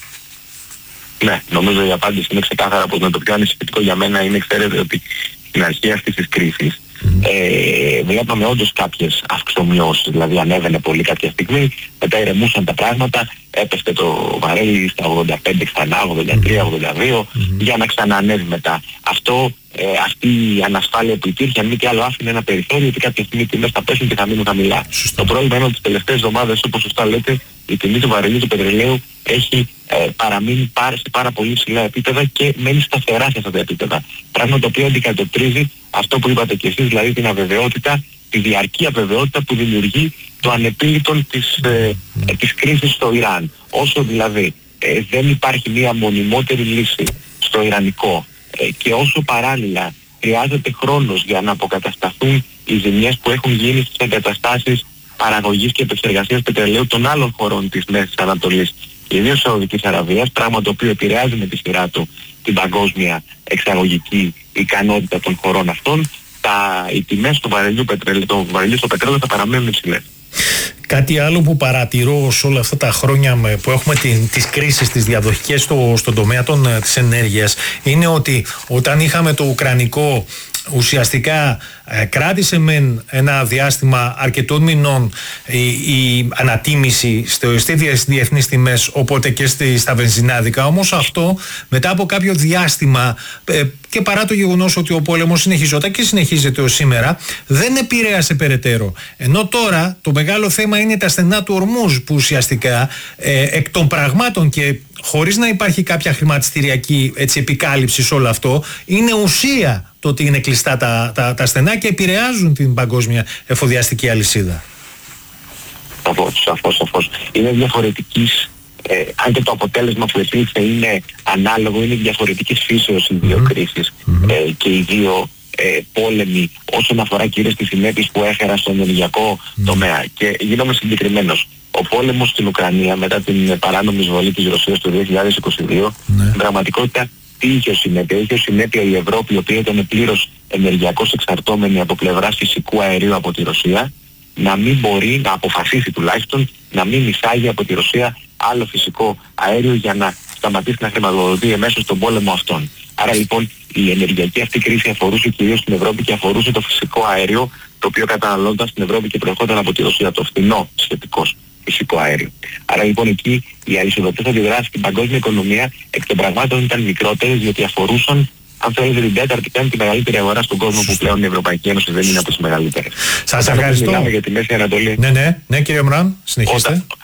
Ναι, νομίζω η απάντηση είναι ξεκάθαρα πως με το πιο ανησυχητικό για μένα είναι, ξέρετε, ότι στην αρχή αυτής της κρίσης mm. ε, βλέπαμε όντως κάποιες αυξομοιώσεις, δηλαδή ανέβαινε πολύ κάποια στιγμή, μετά ηρεμούσαν τα πράγματα, έπεσε το βαρέλι στα ογδόντα πέντε ξανά, ογδόντα τρία, ογδόντα δύο mm. για να ξαναανέβει μετά. Αυτό, ε, αυτή η ανασφάλεια που υπήρχε, αν μη τι άλλο, άφηνε ένα περιθώριο ότι κάποια στιγμή οι τιμές θα πέσουν και θα μείνουν χαμηλά. Το πρόβλημα είναι ότι τις τελευταίες εβδομάδες, όπως σωστά λέτε, η τιμή του βαρελιού του πετρελαίου έχει ε, παραμείνει πάρα, σε πάρα πολύ ψηλά επίπεδα και μένει σταθερά σε αυτά τα επίπεδα. Πράγμα το οποίο αντικατοπτρίζει αυτό που είπατε και εσείς, δηλαδή την αβεβαιότητα, τη διαρκή αβεβαιότητα που δημιουργεί το ανεπίλητον της, ε, ε, της κρίσης στο Ιράν. Όσο δηλαδή ε, δεν υπάρχει μια μονιμότερη λύση στο Ιρανικό ε, και όσο παράλληλα χρειάζεται χρόνος για να αποκατασταθούν οι ζημιές που έχουν γίνει στις εγκαταστάσεις παραγωγής και επεξεργασίας πετρελαίου των άλλων χωρών της Μέσης Ανατολής, ιδίως της Σαουδικής Αραβίας, πράγμα το οποίο επηρεάζει με τη σειρά του την παγκόσμια εξαγωγική ικανότητα των χωρών αυτών, τα, οι τιμές του βαρελιού, πετρελαίου, το βαρελιού στο πετρέλαιο θα παραμένουν υψηλές. Κάτι άλλο που παρατηρώ σε όλα αυτά τα χρόνια που έχουμε την, τις κρίσεις, τις διαδοχικές στο, στον τομέα των, της ενέργειας, είναι ότι όταν είχαμε το ουκρανικό, ουσιαστικά ε, κράτησε μεν ένα διάστημα αρκετών μηνών η, η ανατίμηση στο, στις διεθνείς τιμές, οπότε και στη, στα βενζινάδικα, όμως αυτό μετά από κάποιο διάστημα ε, και παρά το γεγονός ότι ο πόλεμος συνεχιζόταν και συνεχίζεται ως σήμερα, δεν επηρέασε περαιτέρω. Ενώ τώρα το μεγάλο θέμα είναι τα στενά του Ορμούζ, που ουσιαστικά ε, εκ των πραγμάτων και χωρίς να υπάρχει κάποια χρηματιστηριακή, έτσι, επικάλυψη σε όλο αυτό, είναι ουσία το ότι είναι κλειστά τα, τα, τα στενά και επηρεάζουν την παγκόσμια εφοδιαστική αλυσίδα. Σαφώς, σαφώς, σαφώς. Είναι διαφορετικής, ε, αν και το αποτέλεσμα που επήλθε είναι ανάλογο, είναι διαφορετικής φύσεως οι δύο mm-hmm. κρίσεις mm-hmm. Ε, και οι δύο ε, πόλεμοι όσον αφορά κυρίως τις συνέπειες που έφεραν στον ενεργειακό mm-hmm. τομέα. Και γίνομαι συγκεκριμένος. Ο πόλεμος στην Ουκρανία μετά την παράνομη εισβολή της Ρωσίας το δύο χιλιάδες είκοσι δύο, ναι. στην πραγματικότητα τι είχε ως συνέπεια? Είχε ως συνέπεια η Ευρώπη, η οποία ήταν πλήρως ενεργειακώς εξαρτώμενη από πλευράς φυσικού αερίου από τη Ρωσία, να μην μπορεί, να αποφασίσει τουλάχιστον, να μην εισάγει από τη Ρωσία άλλο φυσικό αέριο για να σταματήσει να χρηματοδοτεί εμέσως τον πόλεμο αυτόν. Άρα λοιπόν η ενεργειακή αυτή κρίση αφορούσε κυρίως την Ευρώπη και αφορούσε το φυσικό αέριο, το οποίο καταναλώνονταν στην Ευρώπη και προερχόταν από τη Ρωσία, το φθηνό σχετικώς φυσικό αέριο. Άρα λοιπόν εκεί οι αλυσοδοτές αντιδράσεις στην παγκόσμια οικονομία εκ των πραγμάτων ήταν μικρότερες, διότι αφορούσαν, αν θέλετε, την τέταρτη, πέμπτη μεγαλύτερη αγορά στον κόσμο, που πλέον η Ευρωπαϊκή Ένωση δεν είναι από τις μεγαλύτερες. Σας ευχαριστώ. Μιλάμε για τη Μέση Ανατολή. Ναι, ναι, ναι, κύριε Μουράν, συνεχίστε. Όταν,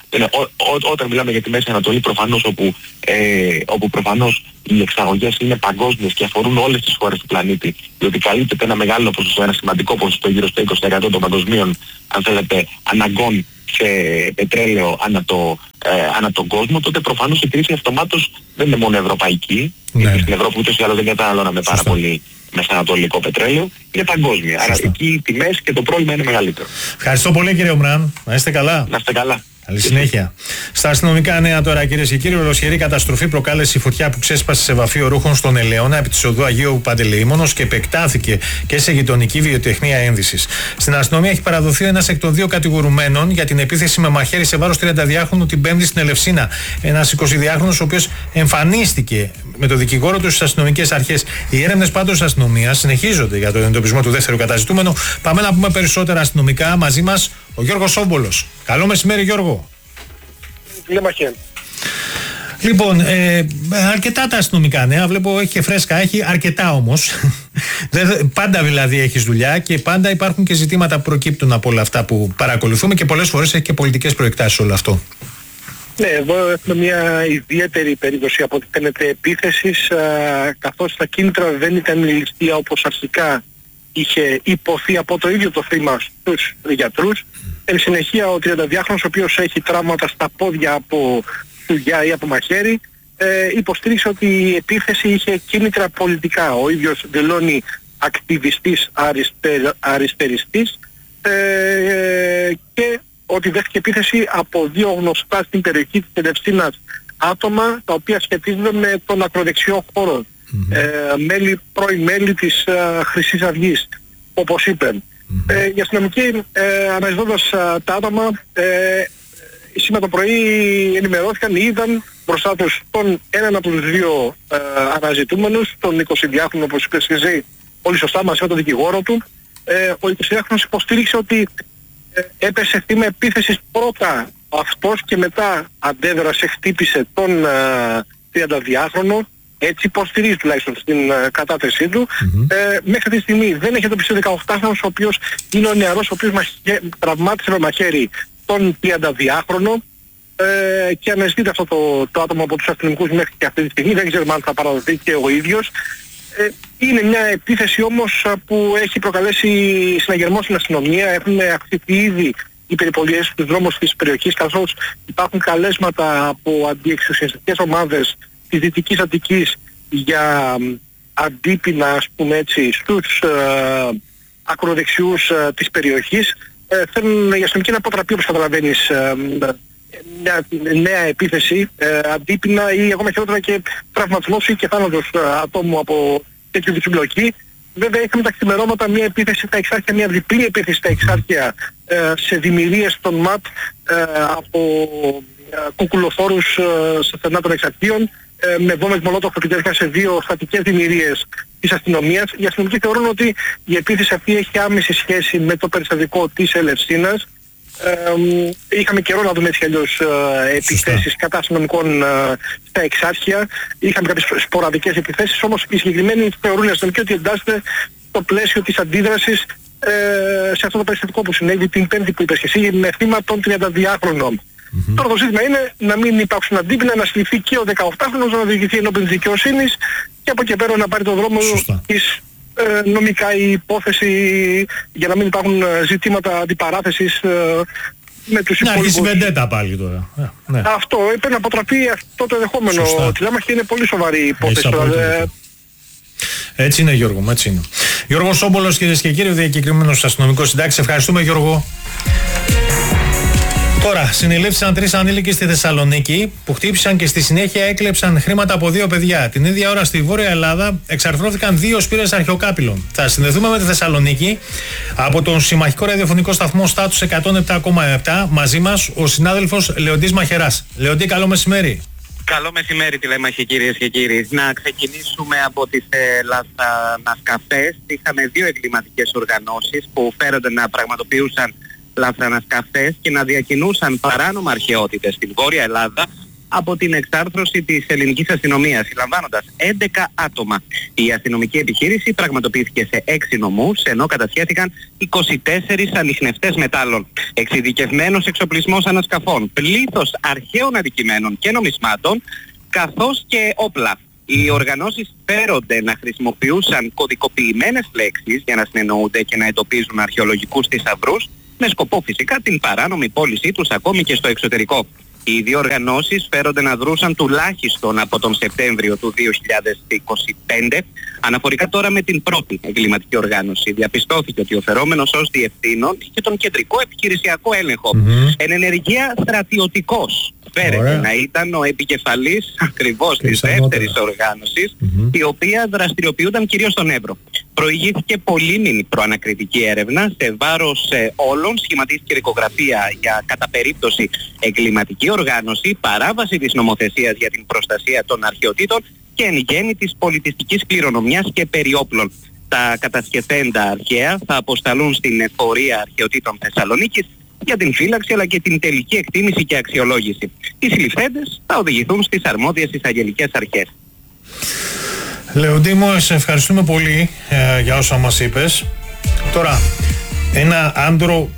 Είναι, ό, ό, όταν μιλάμε για τη Μέση Ανατολή, προφανώς όπου, ε, όπου προφανώς οι εξαγωγές είναι παγκόσμιες και αφορούν όλες τις χώρες του πλανήτη, διότι καλύπτεται ένα μεγάλο ποσοστό, ένα σημαντικό ποσοστό, γύρω στο είκοσι τοις εκατό των παγκοσμίων, αν θέλετε, αναγκών σε πετρέλαιο ανά, το, ε, ανά τον κόσμο, τότε προφανώς η κρίση αυτομάτως δεν είναι μόνο ευρωπαϊκή, ναι. Γιατί στην Ευρώπη ούτως ή άλλως δεν καταναλώναμε πάρα πολύ μεσανατολικό πετρέλαιο, είναι παγκόσμια. Άρα εκεί οι τιμές και το πρόβλημα είναι μεγαλύτερο. Ευχαριστώ πολύ κύριε Ομράν. Να είστε καλά. Να είστε καλά. Καλή συνέχεια. Στα αστυνομικά νέα τώρα, κυρίες και κύριοι, ολοσχερή καταστροφή προκάλεσε η φωτιά που ξέσπασε σε βαφείο ρούχων στον Ελαιώνα επί της οδού Αγίου Παντελεήμονος και επεκτάθηκε και σε γειτονική βιοτεχνία ένδυσης. Στην αστυνομία έχει παραδοθεί ένας εκ των δύο κατηγορουμένων για την επίθεση με μαχαίρι σε βάρος τριανταδιάχρονου την Πέμπτη στην Ελευσίνα. Ένας εικοσιδυάχρονος ο οποίος εμφανίστηκε με το δικηγόρο του στις αστυνομικές αρχές. Οι έρευνες πάντως της αστυνομίας συνεχίζονται για τον εντοπισμό του δεύτερου καταζητούμενου. Πάμε να πούμε περισσότερα αστυνομικά. Μαζί μας ο Γιώργος Σόμπολος. Καλό μεσημέρι, Γιώργο. Λοιπόν, ε, αρκετά τα αστυνομικά νέα. Βλέπω έχει και φρέσκα, έχει αρκετά όμως. Πάντα δηλαδή έχεις δουλειά και πάντα υπάρχουν και ζητήματα που προκύπτουν από όλα αυτά που παρακολουθούμε και πολλές φορές έχει και πολιτικές προεκτάσεις όλο αυτό. Ναι, εδώ έχουμε μια ιδιαίτερη περίπτωση από ό,τι φαίνεται επίθεσης, α, καθώς τα κίνητρα δεν ήταν ληστεία όπως αρχικά είχε υποθεί από το ίδιο το θύμα στους γιατρούς. Εν συνεχεία ο τριανταδιάχρονος, ο οποίος έχει τραύματα στα πόδια από σουγιά ή από μαχαίρι, ε, υποστήριξε ότι η επίθεση είχε κίνητρα πολιτικά. Ο ίδιος δηλώνει ακτιβιστής αριστε, αριστεριστής ε, και ότι δέχτηκε επίθεση από δύο γνωστά στην περιοχή της Ελευσίνας άτομα, τα οποία σχετίζονται με τον ακροδεξιό χώρο. Mm-hmm. Ε, μέλη, πρώην μέλη της uh, Χρυσής Αυγής, όπως είπε. Mm-hmm. Ε, οι αστυνομικοί ε, αναζητώντας uh, τα άτομα ε, σήμερα το πρωί ενημερώθηκαν, είδαν μπροστά τους τον έναν από τους δύο uh, αναζητούμενους, τον εικοσιδυάχρονο, όπως είπε εσύ πολύ σωστά, μαζί με τον δικηγόρο του. Ε, ο εικοσιδυάχρονος υποστήριξε ότι ε, έπεσε θύμα επίθεσης πρώτα αυτός και μετά αντέδρασε, χτύπησε τον uh, τριανταδιάχρονο. Έτσι υποστηρίζει τουλάχιστον στην uh, κατάθεσή του. Mm-hmm. Ε, μέχρι τη στιγμή δεν έχει εντοπιστεί ο δεκαοκτάχρονος, ο οποίος είναι ο νεαρός, ο οποίος μαχαι... τραυμάτισε με μαχαίρι τον τριανταδιάχρονο ε, και αναζητείται αυτό το, το άτομο από τους αστυνομικούς μέχρι και αυτή τη στιγμή. Δεν ξέρουμε αν θα παραδοθεί και ο ίδιος. Ε, είναι μια επίθεση όμως που έχει προκαλέσει συναγερμό στην αστυνομία. Έχουν αυξηθεί ήδη οι περιπολίες στους δρόμους της περιοχής, καθώς υπάρχουν καλέσματα από αντιεξουσιαστικές ομάδες της Δυτικής Αττικής για αντίπεινα, ας πούμε έτσι, στους ε, ακροδεξιούς ε, της περιοχής. Ε, θέλουν οι αστυνομικοί να αποτραπεί, όπως καταλαβαίνεις, ε, μια νέα επίθεση, ε, αντίπεινα ή ακόμα χειρότερα και τραυματισμός ή και θάνατος ε, ατόμου από τέτοιου είδους συμπλοκή. Βέβαια είχαμε τα ξημερώματα μια επίθεση στα Εξάρχεια, μια διπλή επίθεση στα Εξάρχεια ε, σε δημιουργίες των ΜΑΤ ε, από ε, κουκουλοφόρους ε, σε στενά των Εξαρχείων, ε, με βόμβες μολότοφ που επιτέθηκαν σε δύο στατικές δημιουργίες της αστυνομίας. Οι αστυνομικοί θεωρούν ότι η επίθεση αυτή έχει άμεση σχέση με το περιστατικό της Ελευσίνας. Ε, είχαμε καιρό να δούμε έτσι αλλιώς ε, επιθέσεις κατά αστυνομικών ε, στα Εξάρχεια. Είχαμε κάποιες σποραδικές επιθέσεις, όμως οι συγκεκριμένοι θεωρούν οι αστυνομικοί ότι εντάσσεται στο πλαίσιο της αντίδρασης ε, σε αυτό το περιστατικό που συνέβη την Πέμπτη που είπες και εσύ, με θύμα των τριανταδιάχρονων. Mm-hmm. Τώρα το ζήτημα είναι να μην υπάρξουν αντίπεινα, να συλληφθεί και ο δεκαοκτάχρονος, να διηγηθεί ενώπιν της δικαιοσύνης και από εκεί πέρα να πάρει το δρόμο της ε, νομικά η υπόθεση, για να μην υπάρχουν ζητήματα αντιπαράθεσης ε, με τους υπόλοιπους. Να αρχίσει βεντέτα πάλι τώρα. Ε, ναι. Αυτό έπρεπε να αποτραπεί αυτό το ενδεχόμενο. Τη λέμε και είναι πολύ σοβαρή η υπόθεση. Ε, Έτσι είναι, Γιώργο μου, έτσι είναι. Γιώργο Σόμπολος, κυρίες και κύριοι, διακεκριμένος αστυνομικός συντάξης. Ευχαριστούμε, Γιώργο. Τώρα, συνελήφθησαν τρεις ανήλικοι στη Θεσσαλονίκη που χτύπησαν και στη συνέχεια έκλεψαν χρήματα από δύο παιδιά. Την ίδια ώρα στη Βόρεια Ελλάδα εξαρθρώθηκαν δύο σπήρες αρχαιοκάπηλων. Θα συνδεθούμε με τη Θεσσαλονίκη από τον συμμαχικό ραδιοφωνικό σταθμό Στάτους εκατόν επτά κόμμα επτά. Μαζί μας ο συνάδελφος Λεοντής Μαχεράς. Λεοντή, καλό μεσημέρι. Καλό μεσημέρι, τηλέμαχοι, κυρίες και κύριοι. Να ξεκινήσουμε από τις ε, λαθρανασκαφές. Είχαμε δύο εγκληματικές οργανώσεις που φέρονται να πραγματοποιούσαν λαθρανασκαφές και να διακινούσαν παράνομα αρχαιότητες στην Βόρεια Ελλάδα από την εξάρθρωση της ελληνικής αστυνομίας, συλλαμβάνοντας έντεκα άτομα. Η αστυνομική επιχείρηση πραγματοποιήθηκε σε έξι νομούς, ενώ κατασχέθηκαν είκοσι τέσσερις ανιχνευτές μετάλλων, εξειδικευμένος εξοπλισμός ανασκαφών, πλήθος αρχαίων αντικειμένων και νομισμάτων, καθώς και όπλα. Οι οργανώσεις φέρονται να χρησιμοποιούσαν κωδικοποιημένες λέξεις για να συνεννοούνται και να εντοπίζουν αρχαιολογικούς θησαυρούς, με σκοπό φυσικά την παράνομη πώλησή τους ακόμη και στο εξωτερικό. Οι δύο οργανώσεις φέρονται να δρούσαν τουλάχιστον από τον Σεπτέμβριο του δύο χιλιάδες είκοσι πέντε. Αναφορικά τώρα με την πρώτη εγκληματική οργάνωση, διαπιστώθηκε ότι ο φερόμενος ως διευθύνων είχε τον κεντρικό επιχειρησιακό έλεγχο. Mm-hmm. Εν ενεργεία στρατιωτικός. Φέρεται να ήταν ο επικεφαλής ακριβώς της δεύτερης οργάνωσης, mm-hmm. η οποία δραστηριοποιούνταν κυρίως στον Εύρο. Προηγήθηκε πολύμηνη προανακριτική έρευνα, σε βάρος ε, όλων σχηματίστηκε δικογραφία για κατά περίπτωση εγκληματική οργάνωση, παράβαση της νομοθεσίας για την προστασία των αρχαιοτήτων και εν γέννη της πολιτιστικής κληρονομιάς και περιόπλων. Τα κατασχεθέντα αρχαία θα αποσταλούν στην Εφορία Αρχαιοτήτων Θεσσαλονίκης για την φύλαξη αλλά και την τελική εκτίμηση και αξιολόγηση. Οι συλληφθέντες θα οδηγηθούν στις αρμόδιες εισαγγελικές αρχές. Λεοντίμο, σε ευχαριστούμε πολύ ε, για όσα μας είπες. Τώρα, ένα άντρο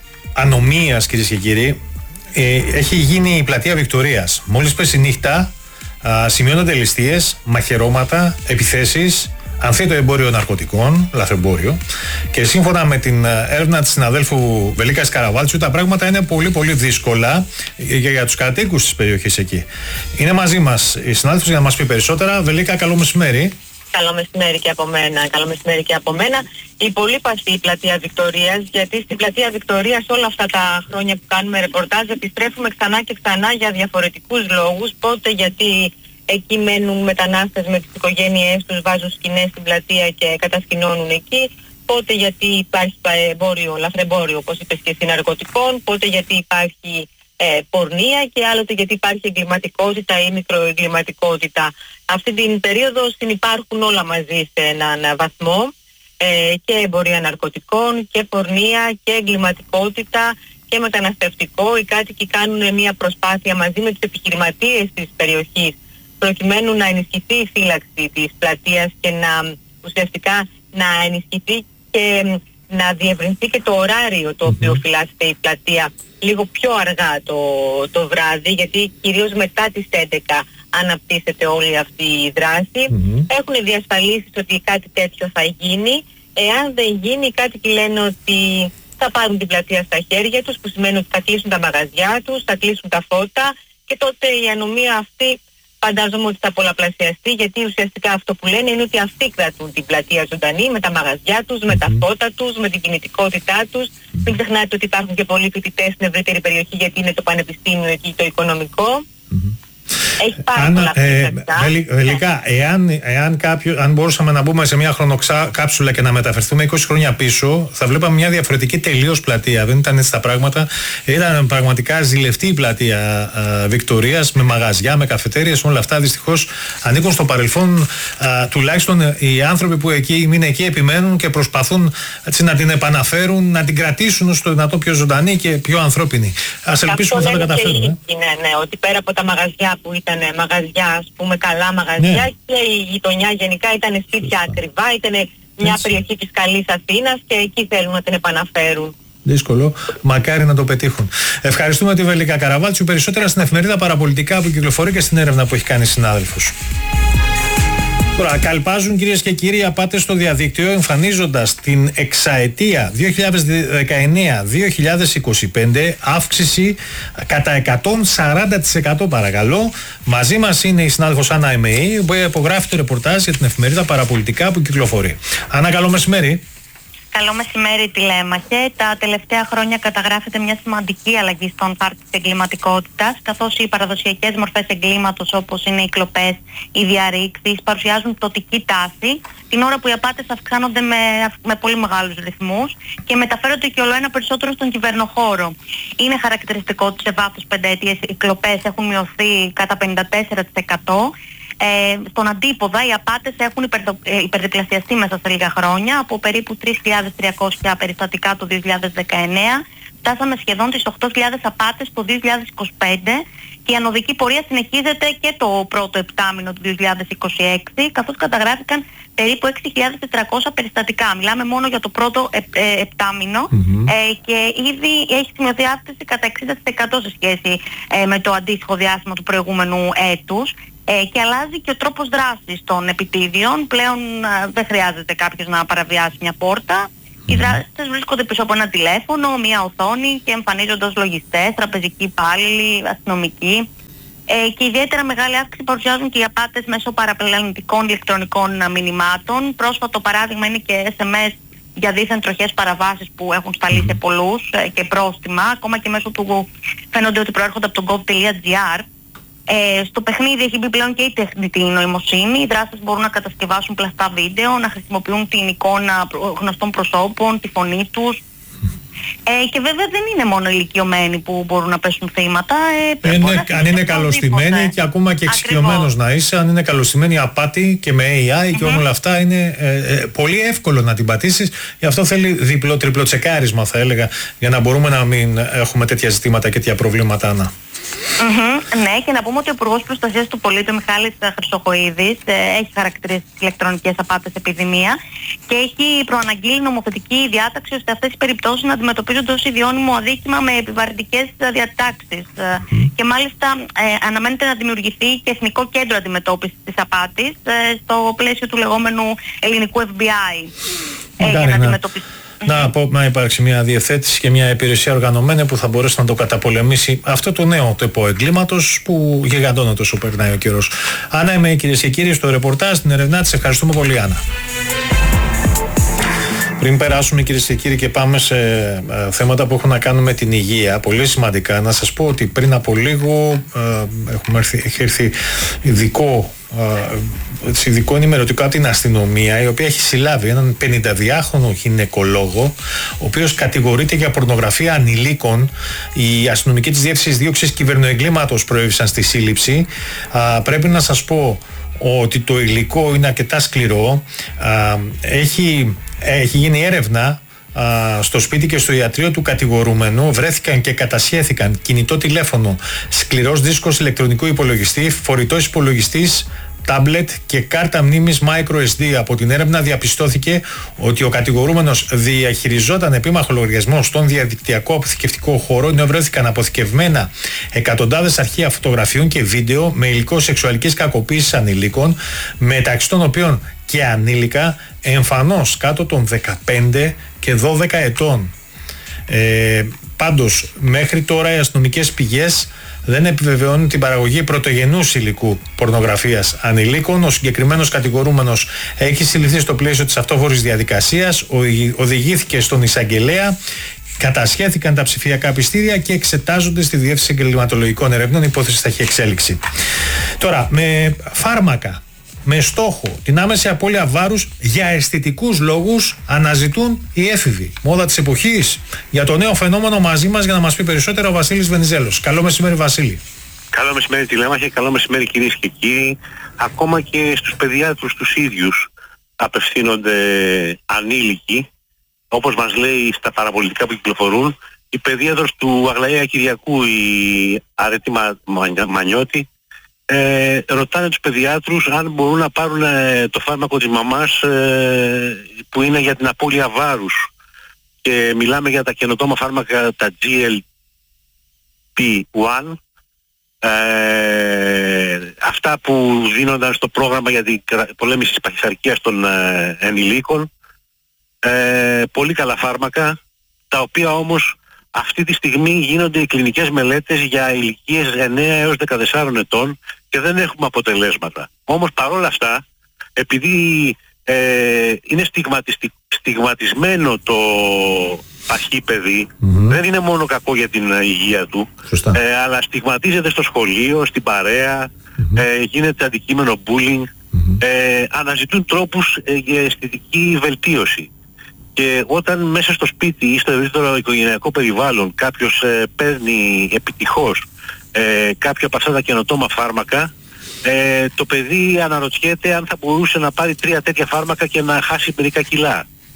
ανομίας, κυρίες και κύριοι, ε, έχει γίνει η πλατεία Βικτωρίας. Μόλις πέσει η νύχτα, ε, σημειώνονται ληστείες, μαχαιρώματα, επιθέσεις, ανθίτο εμπόριο ναρκωτικών, λαθρεμπόριο, και σύμφωνα με την έρευνα της συναδέλφου Βελίκας Καραβάλτσου, τα πράγματα είναι πολύ πολύ δύσκολα για, για τους κατοίκους της περιοχής εκεί. Είναι μαζί μας η συνάδελφος για να μας πει περισσότερα. Βελίκα, καλό μεσημέρι. Καλό μεσημέρι και από μένα. Καλό μεσημέρι και από μένα. Η πολύ παστή πλατεία Βικτωρίας, γιατί στην πλατεία Βικτωρίας όλα αυτά τα χρόνια που κάνουμε ρεπορτάζ επιστρέφουμε ξανά και ξανά για διαφορετικούς λόγους. Πότε γιατί εκεί μένουν μετανάστες με τις οικογένειές τους, βάζουν σκηνές στην πλατεία και κατασκηνώνουν εκεί. Πότε γιατί υπάρχει εμπόριο, λαθρεμπόριο, όπως είπες και εσύ, ναρκωτικών. Πότε γιατί υπάρχει ε, πορνεία και άλλοτε γιατί υπάρχει εγκληματικότητα ή μικροεγκληματικότητα. Αυτή την περίοδο συνυπάρχουν όλα μαζί σε έναν βαθμό. Ε, και εμπορία ναρκωτικών και πορνεία και εγκληματικότητα και μεταναστευτικό. Οι κάτοικοι κάνουν μια προσπάθεια μαζί με τους επιχειρηματίες της περιοχής προκειμένου να ενισχυθεί η φύλαξη της πλατείας και να ουσιαστικά να ενισχυθεί και να διευρυνθεί και το ωράριο το οποίο mm-hmm. φυλάσσεται η πλατεία λίγο πιο αργά το, το βράδυ, γιατί κυρίως μετά τις έντεκα αναπτύσσεται όλη αυτή η δράση. Mm-hmm. Έχουν διασφαλίσει ότι κάτι τέτοιο θα γίνει. Εάν δεν γίνει, οι κάτοικοι λένε ότι θα πάρουν την πλατεία στα χέρια τους, που σημαίνει ότι θα κλείσουν τα μαγαζιά τους, θα κλείσουν τα φώτα, και τότε η ανομία αυτή φαντάζομαι ότι θα πολλαπλασιαστεί, γιατί ουσιαστικά αυτό που λένε είναι ότι αυτοί κρατούν την πλατεία ζωντανή με τα μαγαζιά τους, με mm-hmm. τα φώτα τους, με την κινητικότητά τους. Mm-hmm. Μην ξεχνάτε ότι υπάρχουν και πολλοί φοιτητές στην ευρύτερη περιοχή, γιατί είναι το πανεπιστήμιο εκεί, το οικονομικό. Mm-hmm. Έχει πάρα αν, πολλά ε, Βελικά, εάν, εάν, κάποιο, αν μπορούσαμε να μπούμε σε μια χρονοκάψουλα και να μεταφερθούμε είκοσι χρόνια πίσω, θα βλέπαμε μια διαφορετική τελείως πλατεία. Δεν ήταν έτσι τα πράγματα. Ήταν πραγματικά ζηλευτή η πλατεία α, Βικτωρίας, με μαγαζιά, με καφετέριες, όλα αυτά δυστυχώς ανήκουν στο παρελθόν. Α, τουλάχιστον οι άνθρωποι που εκεί, είναι εκεί επιμένουν και προσπαθούν έτσι, να την επαναφέρουν, να την κρατήσουν στο δυνατό πιο ζωντανή και πιο ανθρώπινη. Ας ελπίσουμε ότι θα τα καταφέρουν. Ναι, ναι, ότι πέρα από τα μαγαζιά που ήταν μαγαζιά, ας πούμε, καλά μαγαζιά, ναι. και η γειτονιά γενικά ήταν σπίτια ακριβά, ήταν μια Έτσι. περιοχή της καλής Αθήνας και εκεί θέλουν να την επαναφέρουν. Δύσκολο, μακάρι να το πετύχουν. Ευχαριστούμε τη Βελίκα Καραβάλτσου. Περισσότερα στην εφημερίδα Παραπολιτικά που κυκλοφορεί και στην έρευνα που έχει κάνει συνάδελφος. Τώρα, καλπάζουν κυρίες και κύριοι απάτες στο διαδίκτυο, εμφανίζοντας την εξαετία δύο χιλιάδες δεκαεννέα δύο χιλιάδες είκοσι πέντε αύξηση κατά εκατόν σαράντα τοις εκατό, παρακαλώ. Μαζί μας είναι η συνάδελφος Άννα Εμεή, που υπογράφει το ρεπορτάζ για την εφημερίδα Παραπολιτικά που κυκλοφορεί. Άννα, καλό μεσημέρι. Καλό μεσημέρι, τηλέμαχε. Τα τελευταία χρόνια καταγράφεται μια σημαντική αλλαγή στον χάρτη της εγκληματικότητας, καθώς οι παραδοσιακές μορφές εγκλήματος, όπως είναι οι κλοπές, οι διαρρήξεις, παρουσιάζουν πτωτική τάση, την ώρα που οι απάτες αυξάνονται με, με πολύ μεγάλους ρυθμούς και μεταφέρονται και όλο ένα περισσότερο στον κυβερνοχώρο. Είναι χαρακτηριστικό ότι σε βάθος πενταετίες οι κλοπές έχουν μειωθεί κατά πενήντα τέσσερα τοις εκατό. Ε, στον αντίποδα οι απάτες έχουν υπερδο, ε, υπερδιπλασιαστεί μέσα σε λίγα χρόνια, από περίπου τρεις χιλιάδες τριακόσια περιστατικά το δύο χιλιάδες δεκαεννέα φτάσαμε σχεδόν τις οκτώ χιλιάδες απάτες το δύο χιλιάδες είκοσι πέντε, Και η ανωδική πορεία συνεχίζεται και το πρώτο επτάμηνο του δύο χιλιάδες είκοσι έξι, καθώς καταγράφηκαν περίπου έξι χιλιάδες τετρακόσια περιστατικά. Μιλάμε μόνο για το πρώτο ε, ε, επτάμηνο mm-hmm. ε, και ήδη έχει σημειωθεί αύξηση κατά εξήντα τοις εκατό σε σχέση ε, με το αντίστοιχο διάστημα του προηγούμενου έτους. Ε, και αλλάζει και ο τρόπος δράσης των επιτίδιων. Πλέον ε, δεν χρειάζεται κάποιος να παραβιάσει μια πόρτα. Οι δράστες βρίσκονται πίσω από ένα τηλέφωνο, μια οθόνη και εμφανίζονται ως λογιστές, τραπεζικοί υπάλληλοι, αστυνομικοί. Ε, και ιδιαίτερα μεγάλη αύξηση παρουσιάζουν και οι απάτες μέσω παραπλανητικών ηλεκτρονικών μηνυμάτων. Πρόσφατο παράδειγμα είναι και ες εμ ες για δίθεν τροχές παραβάσεις που έχουν σταλεί σε πολλούς ε, και πρόστιμα, ακόμα και μέσω του φαίνονται ότι προέρχονται από το gov.gr. Ε, στο παιχνίδι έχει μπει πλέον και η τεχνητή νοημοσύνη. Οι δράστες μπορούν να κατασκευάσουν πλαστά βίντεο, να χρησιμοποιούν την εικόνα γνωστών προσώπων, τη φωνή τους. Ε, και βέβαια δεν είναι μόνο ηλικιωμένοι που μπορούν να πέσουν θύματα. Ε, είναι, αν είναι καλωστημένοι και ακόμα και εξοικειωμένος να είσαι, αν είναι καλωστημένοι απάτη και με έι άι mm-hmm. και όλα αυτά είναι ε, ε, πολύ εύκολο να την πατήσεις. Γι' αυτό θέλει διπλό, τριπλό τσεκάρισμα θα έλεγα, για να μπορούμε να μην έχουμε τέτοια ζητήματα και τέτοια προβλήματα. Να. Mm-hmm, ναι, και να πούμε ότι ο Υπουργός Προστασίας του Πολίτη, ο Μιχάλης Χρυσοχοΐδης, ε, έχει χαρακτηρίσει τις ηλεκτρονικές απάτες επιδημία και έχει προαναγγείλει νομοθετική διάταξη ώστε αυτές οι περιπτώσεις να αντιμετωπίζονται ως ιδιώνυμο αδίκημα με επιβαρυντικές διατάξεις. Mm. Και μάλιστα ε, αναμένεται να δημιουργηθεί και Εθνικό Κέντρο Αντιμετώπισης της Απάτης ε, στο πλαίσιο του λεγόμενου ελληνικού εφ μπι άι ε, για να αντιμετωπιστεί. Να, πω, να υπάρξει μια διευθέτηση και μια υπηρεσία οργανωμένη που θα μπορέσει να το καταπολεμήσει αυτό το νέο τεπό εγκλήματος που γιγαντώνεται όσο περνάει ο καιρός. Άννα, είμαι, κυρίες και κύριοι, στο ρεπορτάζ, την ερευνά της. Ευχαριστούμε πολύ, Άννα. Πριν περάσουμε, κυρίες και κύριοι, και πάμε σε ε, θέματα που έχουν να κάνουν με την υγεία, πολύ σημαντικά, να σας πω ότι πριν από λίγο ε, έχουμε έρθει, έχει έρθει ειδικό, ε, ειδικό ενημερωτικό από την αστυνομία, η οποία έχει συλλάβει έναν πενηνταδυάχρονο γυναικολόγο, ο οποίος κατηγορείται για πορνογραφία ανηλίκων. Οι αστυνομικοί της Διεύθυνσης Δίωξης Κυβερνοεγκλήματος προέβησαν στη σύλληψη. Ε, πρέπει να σας πω ότι το υλικό είναι αρκετά σκληρό. Α, έχει, έχει γίνει έρευνα α, στο σπίτι και στο ιατρείο του κατηγορούμενου. Βρέθηκαν και κατασχέθηκαν κινητό τηλέφωνο, σκληρός δίσκος ηλεκτρονικού υπολογιστή, φορητός υπολογιστής, τάμπλετ και κάρτα μνήμης microSD. Από την έρευνα διαπιστώθηκε ότι ο κατηγορούμενος διαχειριζόταν επίμαχο λογαριασμό στον διαδικτυακό αποθηκευτικό χώρο, ενώ βρέθηκαν αποθηκευμένα εκατοντάδες αρχεία φωτογραφιών και βίντεο με υλικό σεξουαλικής κακοποίησης ανηλίκων, μεταξύ των οποίων και ανήλικα εμφανώς κάτω των δεκαπέντε και δώδεκα ετών. Ε, πάντως, μέχρι τώρα οι αστυνομικές πηγές δεν επιβεβαιώνουν την παραγωγή πρωτογενούς υλικού πορνογραφίας ανηλίκων. Ο συγκεκριμένος κατηγορούμενος έχει συλληφθεί στο πλαίσιο της αυτόφορης διαδικασίας, οδηγήθηκε στον εισαγγελέα, κατασχέθηκαν τα ψηφιακά πιστήρια και εξετάζονται στη Διεύθυνση Εγκληματολογικών Ερευνών. Η υπόθεση θα έχει εξέλιξη. Τώρα, με φάρμακα με στόχο την άμεση απώλεια βάρους για αισθητικούς λόγους αναζητούν οι έφηβοι. Μόδα της εποχής. Για το νέο φαινόμενο μαζί μας για να μας πει περισσότερο ο Βασίλης Βενιζέλος. Καλό μεσημέρι, Βασίλη. Καλό μεσημέρι, τηλέμαχε. Καλό μεσημέρι, κυρίες και κύριοι. Ακόμα και στους παιδιάτρους τους ίδιους απευθύνονται ανήλικοι. Όπως μας λέει στα παραπολιτικά που κυκλοφορούν, η παιδίατρος του Αγλαία Κυριακού, η Αρέτη Μανιώτη, Ε, ρωτάνε τους παιδιάτρους αν μπορούν να πάρουν ε, το φάρμακο της μαμάς ε, που είναι για την απώλεια βάρους, και μιλάμε για τα καινοτόμα φάρμακα, τα τζι ελ πι ένα, ε, αυτά που δίνονταν στο πρόγραμμα για την πολέμηση της παχυσαρκίας των ε, ενηλίκων. Ε, πολύ καλά φάρμακα, τα οποία όμως αυτή τη στιγμή γίνονται οι κλινικές μελέτες για ηλικίες εννέα έως δεκατεσσάρων ετών και δεν έχουμε αποτελέσματα. Όμως παρόλα αυτά, επειδή ε, είναι στιγματισμένο το παχύ παιδί, mm-hmm. δεν είναι μόνο κακό για την υγεία του, ε, αλλά στιγματίζεται στο σχολείο, στην παρέα, mm-hmm. ε, γίνεται αντικείμενο bullying, mm-hmm. ε, αναζητούν τρόπους ε, για αισθητική βελτίωση. Και όταν μέσα στο σπίτι ή στο ευρύτερο οικογενειακό περιβάλλον κάποιος ε, παίρνει επιτυχώς ε, κάποιο από αυτά τα καινοτόμα φάρμακα, ε, το παιδί αναρωτιέται αν θα μπορούσε να πάρει τρία τέτοια φάρμακα και να χάσει μερικά κιλά.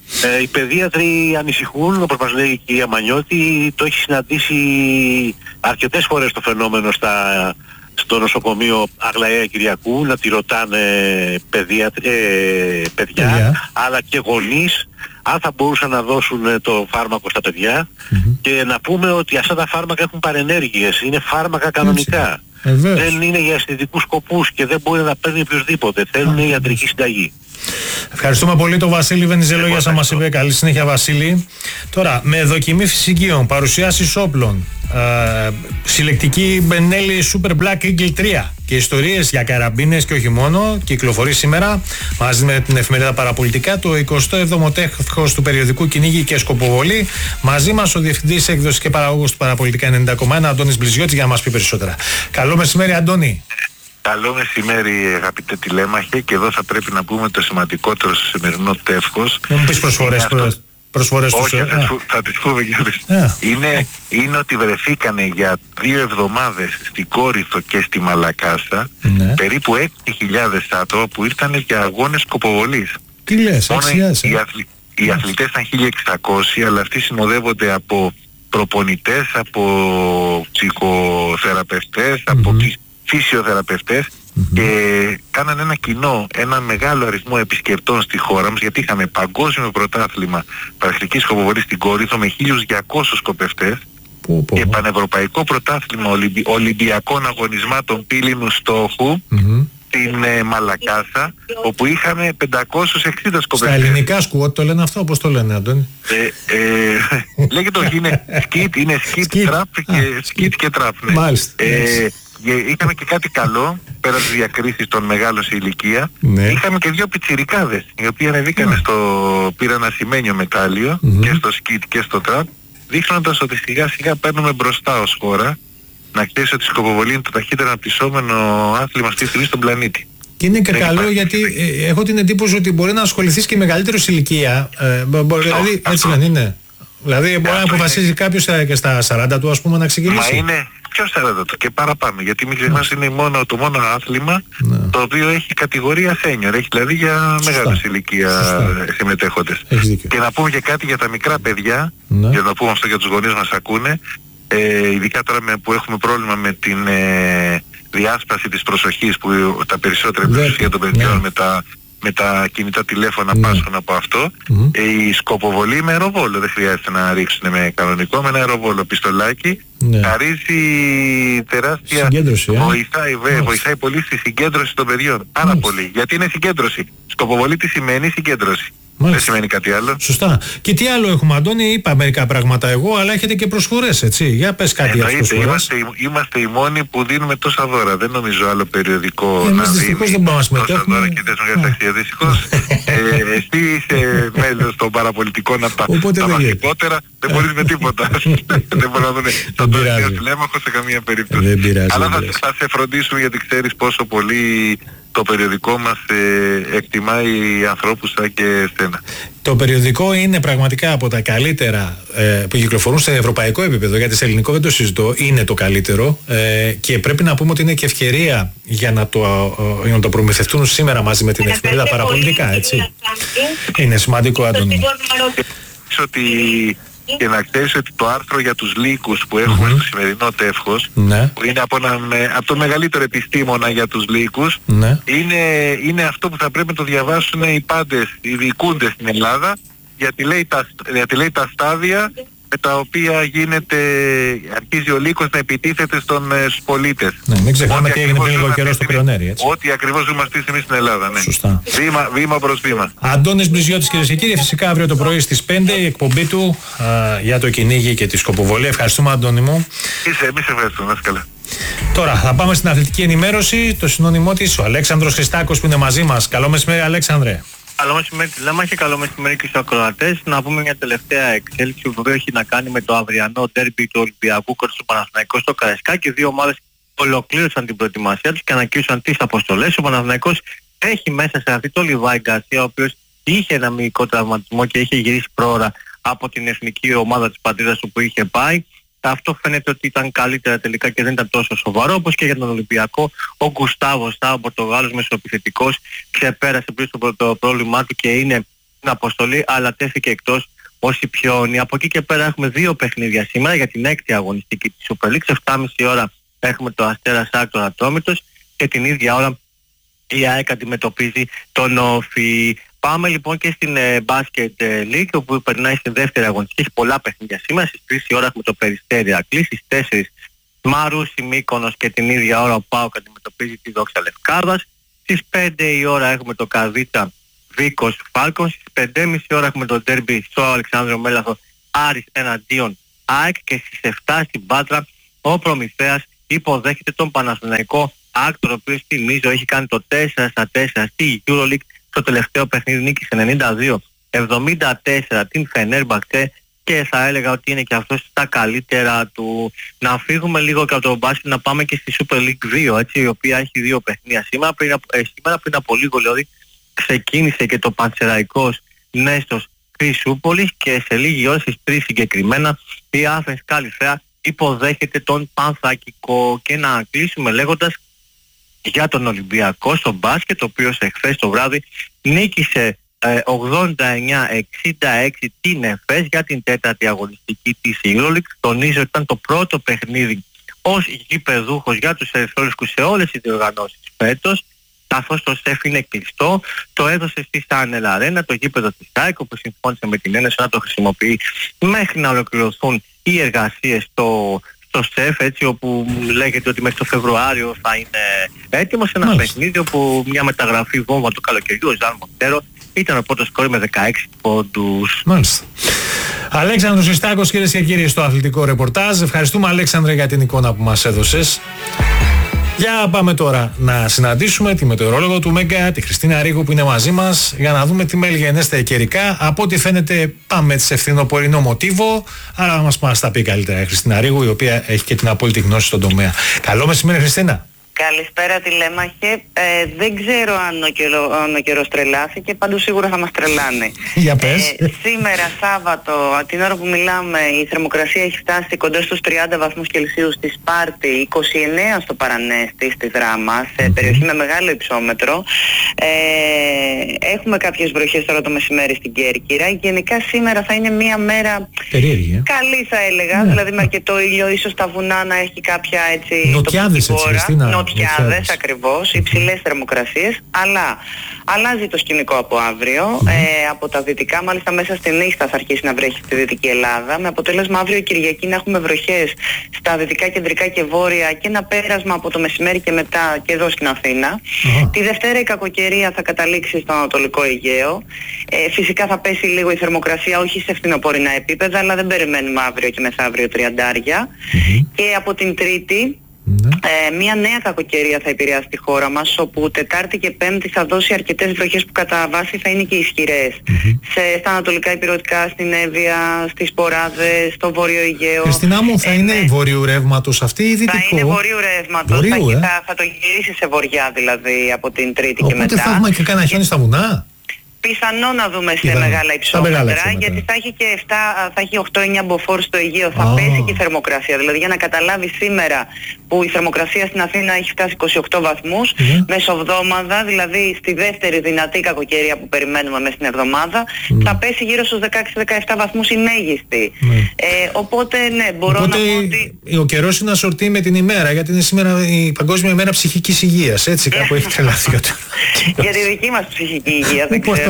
Ε, οι παιδίατροι ανησυχούν, όπως μας λέει η κυρία Μανιώτη, το έχει συναντήσει αρκετές φορές το φαινόμενο στα, στο νοσοκομείο Αγλαία Κυριακού, να τη ρωτάνε παιδίατροι, ε, παιδιά, παιδιά, αλλά και γονείς, αν θα μπορούσαν να δώσουν το φάρμακο στα παιδιά mm-hmm. και να πούμε ότι αυτά τα φάρμακα έχουν παρενέργειες, είναι φάρμακα κανονικά. Ε, δεν είναι για αισθητικούς σκοπούς και δεν μπορεί να παίρνει οποιοδήποτε. Θέλουν η ιατρική συνταγή. Ευχαριστούμε πολύ τον Βασίλη Βενιζέλο για όσα μας είπε. Καλή συνέχεια, Βασίλη. Τώρα, με δοκιμή φυσικίων, παρουσιάσεις όπλων, ε, συλλεκτική Benelli Super Black Eagle τρία και ιστορίες για καραμπίνες και όχι μόνο, κυκλοφορεί σήμερα μαζί με την εφημερίδα Παραπολιτικά το εικοστό έβδομο τεύχος του περιοδικού Κυνήγι και Σκοποβολή. Μαζί μας ο διευθυντής έκδοσης και παραγωγός του Παραπολιτικά ενενήντα κόμμα ένα, Αντώνης Μπλιζιώτης, για να μας πει περισσότερα. Καλό μεσημέρι, Αντώνη. Καλό μεσημέρι, αγαπητέ τηλέμαχε, και εδώ θα πρέπει να πούμε το σημαντικότερο στο σημερινό τεύχος. Δεν μου πεις προσφορές, αυτό... προσφορές όχι, τους, θα, ε. θα τις πούμε και αυτές. Yeah. Είναι, είναι ότι βρεθήκανε για δύο εβδομάδες στην Κόρινθο και στη Μαλακάσα yeah. περίπου έξι χιλιάδες άτομα που ήρθαν για αγώνες σκοποβολής. Τι λες, αξιάζει. Οι, αθλη, οι αθλητές ήταν χίλια εξακόσιοι, αλλά αυτοί συνοδεύονται από προπονητές, από ψυχοθεραπευτές, mm-hmm. από φυσιοθεραπευτές mm-hmm. και κάνανε ένα κοινό, ένα μεγάλο αριθμό επισκεπτών στη χώρα μας, γιατί είχαμε παγκόσμιο πρωτάθλημα παραστικής σκοποβολής στην Κόρινθο με χίλιους διακόσιους σκοπευτές πω, πω. και πανευρωπαϊκό πρωτάθλημα Ολυμπι... Ολυμπιακών αγωνισμάτων πύληνου στόχου mm-hmm. στην ε, Μαλακάσα, όπου είχαμε πεντακόσιους εξήντα σκοπευτές. Στα ελληνικά σκουότ το λένε αυτό, όπως το λένε, Αντώνη? Ε, ε, λέγεται ότι είναι σκιτ, είναι σκιτ, τραπ και σκιτ και τραπ. Ναι. Μάλιστα. Ε, είχαμε και κάτι καλό, πέρα από τις διακρίσεις των μεγάλων σε ηλικία. Ναι. Είχαμε και δύο πιτσιρικάδες, οι οποίοι ανεβήκανε στο, πήραν ασημένιο μετάλλιο mm-hmm. και στο σκιτ και στο τραπ, δείχνοντας ότι σιγά σιγά παίρνουμε μπροστά ως χώρα. Να ξέρεις ότι η σκοποβολή είναι το ταχύτερο αναπτυσσόμενο άθλημα αυτή τη στιγμή στον πλανήτη. Και είναι και καλό υπάρχει... γιατί ε, έχω την εντύπωση ότι μπορεί να ασχοληθείς και μεγαλύτερο ηλικία. Ε, μπορεί, δηλαδή, έτσι δεν είναι? Δηλαδή μπορεί να αποφασίζει είναι... κάποιος και στα σαράντα του, ας πούμε, να ξεκινήσει. Μα είναι πιο σαράντα του και παραπάνω. Γιατί μην ξεχνάς είναι μόνο, το μόνο άθλημα ναι. το οποίο έχει κατηγορία senior. Έχει δηλαδή για μεγάλη ηλικία συμμετέχοντες. Και να πούμε και κάτι για τα μικρά παιδιά, ναι. για να πούμε αυτό για τους γονείς μας ακούνε. Ε, ειδικά τώρα με, που έχουμε πρόβλημα με την ε, διάσπαση της προσοχής, που τα περισσότερα προσοχή των παιδιών ναι. με, τα, με τα κινητά τηλέφωνα ναι. πάσχουν από αυτό. Mm-hmm. Ε, η σκοποβολή με αεροβόλο, δεν χρειάζεται να ρίξουν με κανονικό, με ένα αεροβόλο πιστολάκι. Ναι. Χαρίζει τεράστια βοηθάει, βε, βοηθάει πολύ στη συγκέντρωση των παιδιών. Πάρα mm. πολύ. Γιατί είναι συγκέντρωση. Σκοποβολή τι σημαίνει? Συγκέντρωση. Μάλιστα. Δεν σημαίνει κάτι άλλο. Σωστά. Και τι άλλο έχουμε, Αντώνη? Είπα μερικά πράγματα εγώ, αλλά έχετε και προσφορές, έτσι. Για πες κάτι για τις προσφορές. Είμαστε, είμαστε οι μόνοι που δίνουμε τόσα δώρα. Δεν νομίζω άλλο περιοδικό ε, να δίνει τόσα δώρα και δέσουμε για ταξίδια. Δυστυχώς ε, εσύ είσαι μέλος των παραπολιτικών από τα, τα βασικότερα. Δεν μπορείς με τίποτα. Δεν μπορεί να δουν τον τελευταίο τηλέμαχο σε καμία περίπτωση. Αλλά θα σε φροντίσουμε, γιατί ξέρεις πόσο πολύ το περιοδικό μας ε, εκτιμάει ανθρώπους σαν και εσένα. Το περιοδικό είναι πραγματικά από τα καλύτερα ε, που κυκλοφορούν σε ευρωπαϊκό επίπεδο, γιατί σε ελληνικό δεν το συζητώ, είναι το καλύτερο ε, και πρέπει να πούμε ότι είναι και ευκαιρία για να το, ε, για να το προμηθευτούν σήμερα μαζί με την εφημερίδα Παραπολιτικά, έτσι. Είναι σημαντικό, Άντωνη. Ότι και να ξέρεις ότι το άρθρο για τους λύκους που έχουμε mm-hmm. στο σημερινό τεύχος, ναι. που είναι από, ένα, από το μεγαλύτερο επιστήμονα για τους λύκους, ναι. είναι, είναι αυτό που θα πρέπει να το διαβάσουν οι πάντες, οι διοικούντες στην Ελλάδα, γιατί λέει τα, γιατί λέει τα στάδια με τα οποία γίνεται, αρχίζει ο λύκος να επιτίθεται στον, ε, στους πολίτες. Ναι, μην ξεχνάμε τι έγινε πριν λίγο καιρό στο Πριονέρι, έτσι. Ό,τι ακριβώς ζούμε αυτή τη στιγμή στην Ελλάδα, ναι. Σωστά. Βήμα, βήμα προς βήμα. Αντώνης Μπλιζιώτης, κυρίες και κύριοι, φυσικά αύριο το πρωί στις πέντε η εκπομπή του α, για το κυνήγι και τη σκοποβολή. Ευχαριστούμε, Αντώνη μου. Είσαι, εμείς ευχαριστούμε, να είσαι καλά. Τώρα θα πάμε στην αθλητική ενημέρωση. Το συνώνυμό της ο Αλέξανδρος Χριστάκος που είναι μαζί μας. Καλό μεσημέρι, Αλέξανδρε. Καλό μεσημέρι τηλέμα και καλό μεσημέρι και στους ακροατές. Να πούμε μια τελευταία εξέλιξη που βέβαια έχει να κάνει με το αυριανό ντέρμπι του Ολυμπιακού κοντά στο Παναθηναϊκό στο Καραϊσκάκι. Δύο ομάδες ολοκλήρωσαν την προετοιμασία τους και ανακοίνωσαν τις αποστολές. Ο Παναθηναϊκός έχει μέσα σε αυτή το Λιβάη Γκαρσία, ο οποίος είχε ένα μυϊκό τραυματισμό και είχε γυρίσει πρόωρα από την εθνική ομάδα της πατρίδας του που είχε πάει. Αυτό φαίνεται ότι ήταν καλύτερα τελικά και δεν ήταν τόσο σοβαρό, όπως και για τον Ολυμπιακό. Ο Γκουστάβο Στά, ο Πορτογάλος μεσοεπιθετικός, ξεπέρασε πριν το πρόβλημά του και είναι την αποστολή, αλλά τέθηκε εκτός ο Σιπιώνη. Από εκεί και πέρα έχουμε δύο παιχνίδια σήμερα για την έκτη αγωνιστική της Super League. Σε επτά και μισή ώρα έχουμε το Αστέρας Άκτον Ατρόμητος και την ίδια ώρα η ΑΕΚ αντιμετωπίζει τον Όφη. Πάμε λοιπόν και στην ε, Basket League, όπου περνάει στην δεύτερη αγωνιστική. Έχει πολλά παιχνίδια σήμερα. Στις τρεις η ώρα έχουμε το Περιστέρι Ακλή, στις τέσσερις Μαρούσι Μύκονος και την ίδια ώρα ο ΠΑΟΚ αντιμετωπίζει τη Δόξα Λευκάδας. Στις πέντε η ώρα έχουμε το Καβίτσα Βίκος Φάλκον. Στις πέντε και μισή ώρα έχουμε το ντέρμπι στο Αλεξάνδριο Μέλαθο Άρης εναντίον ΑΕΚ. Και στις επτά στην Πάτρα ο Προμηθέας υποδέχεται τον Παναθηναϊκό Άκτορ, ο οποίος θυμίζω έχει κάνει το τέσσερα στα τέσσερα στη EuroLeague. Στο τελευταίο παιχνίδι νίκησε ενενήντα δύο εβδομήντα τέσσερα την Φενέρμπαχτσε και θα έλεγα ότι είναι και αυτός στα καλύτερα του. Να φύγουμε λίγο και από το μπάσκετ, να πάμε και στη Super League δύο, έτσι, η οποία έχει δύο παιχνίδια σήμερα. Πριν, ε, σήμερα πριν από λίγο δηλαδή ξεκίνησε και το Πανσεραϊκός Νέστος Χρυσούπολης και σε λίγη ώρα στις τρεις συγκεκριμένα η Άθενς Καλυθέα υποδέχεται τον Πανθακικό. Και να κλείσουμε λέγοντας για τον Ολυμπιακό στο μπάσκετ, ο οποίος εχθές το βράδυ νίκησε ε, ογδόντα εννιά εξήντα έξι την ΕΦΕΣ για την τέταρτη αγωνιστική της EuroLeague. Τονίζω ότι ήταν το πρώτο παιχνίδι ως γηπεδούχος για τους ερυθρόλευκους σε όλες τις διοργανώσεις φέτος. Καθώς το ΣΕΦ είναι κλειστό, το έδωσε στη Σάνελ Αρένα, το γήπεδο της ΑΕΚ, που συμφώνησε με την Ένωση να το χρησιμοποιεί μέχρι να ολοκληρωθούν οι εργασίες στο στο ΣΕΦ, έτσι, όπου λέγεται ότι μέχρι το Φεβρουάριο θα είναι έτοιμο σε ένα Μάλιστα. παιχνίδι όπου μια μεταγραφή βόμβα του καλοκαιριού, ο Ζαν Μοντέρο, ήταν ο πρώτος σκόρερ με δεκαέξι πόντους. Μάλιστα. Αλέξανδρος Ιστάκος, κυρίες και κύριοι, στο αθλητικό ρεπορτάζ. Ευχαριστούμε, Αλέξανδρε, για την εικόνα που μας έδωσες. Για πάμε τώρα να συναντήσουμε τη μετεωρόλογο του Μέγκα, τη Χριστίνα Ρίγου, που είναι μαζί μας, για να δούμε τι μέλη καιρικά. Από ό,τι φαίνεται πάμε σε φθινοπορεινό μοτίβο, άρα θα μας, μας τα πει καλύτερα η Χριστίνα Ρίγου, η οποία έχει και την απόλυτη γνώση στον τομέα. Καλό μεσημέρι, Χριστίνα. Καλησπέρα, τηλέμαχε. Ε, δεν ξέρω αν ο, καιρο, αν ο καιρός τρελάθηκε, πάντως σίγουρα θα μας τρελάνε. Για πες. Ε, σήμερα Σάββατο, την ώρα που μιλάμε, η θερμοκρασία έχει φτάσει κοντά στους τριάντα βαθμούς Κελσίου στη Σπάρτη, είκοσι εννέα στο Παρανέστη, στη Δράμα, σε mm-hmm. περιοχή με μεγάλο υψόμετρο. Ε, έχουμε κάποιες βροχές τώρα το μεσημέρι στην Κέρκυρα. Γενικά σήμερα θα είναι μια μέρα περίεργη, καλή, θα έλεγα, ναι. δηλαδή με αρκετό ήλιο, ίσως τα βουνά να έχει κάποια έτσι... Νοτιάδες έτσι, Χριστίνα. Νοτιάδες ακριβώς, υψηλές θερμοκρασίες, αλλά αλλάζει το σκηνικό από αύριο. Mm-hmm. Ε, από τα δυτικά, μάλιστα μέσα στη νύχτα θα αρχίσει να βρέχει στη Δυτική Ελλάδα, με αποτέλεσμα αύριο Κυριακή να έχουμε βροχές στα δυτικά, κεντρικά και βόρεια και ένα πέρασμα από το μεσημέρι και μετά και εδώ στην Αθήνα. Mm-hmm. Τη Δευτέρα η κακοκαιρία θα καταλήξει στο Ανατολικό Αιγαίο. Ε, φυσικά θα πέσει λίγο η θερμοκρασία, όχι σε φθινοπορεινά επίπεδα, αλλά δεν περιμένουμε αύριο και μεθαύριο τριαντάρια. Mm-hmm. Και από την Τρίτη Ε, μια νέα κακοκαιρία θα επηρεάσει τη χώρα μας, όπου Τετάρτη και Πέμπτη θα δώσει αρκετές βροχές που κατά βάση θα είναι και ισχυρές. Mm-hmm. Σε, στα ανατολικά υπηρετικά, στην Εύβοια, στις Ποράδες, στο Βόρειο Αιγαίο. Χριστίνα μου, θα ε, είναι ναι. βορείου ρεύματος αυτή ή δυτικό? Θα είναι βορείου ρεύματος, βορείου, θα, ε? θα, θα το γυρίσει σε βορειά δηλαδή από την Τρίτη. Οπότε και μετά. Οπότε θα έχουμε και κανένα χιόνι στα βουνά. Πιθανό να δούμε σε Πιθανό. μεγάλα υψόμετρα, μεγάλα υψόμετρα, γιατί θα έχει και επτά, θα έχει οκτώ εννιά μποφόρ στο Αιγαίο, θα oh. πέσει και η θερμοκρασία. Δηλαδή για να καταλάβει σήμερα που η θερμοκρασία στην Αθήνα έχει φτάσει είκοσι οκτώ βαθμούς, mm. μεσοβδόμαδα, δηλαδή στη δεύτερη δυνατή κακοκαιρία που περιμένουμε μέσα στην εβδομάδα, mm. θα πέσει γύρω στους δεκαέξι με δεκαεπτά βαθμούς η μέγιστη. Mm. Ε, οπότε ναι, μπορώ οπότε, να πω ότι... ο καιρός είναι ασορτή με την ημέρα, γιατί είναι σήμερα η Παγκόσμια ημέρα ψυχικής υγείας, έτσι κάπου έχει τρελαθεί. Για τη δική μας ψυχική υγεία, δεν ξέρω.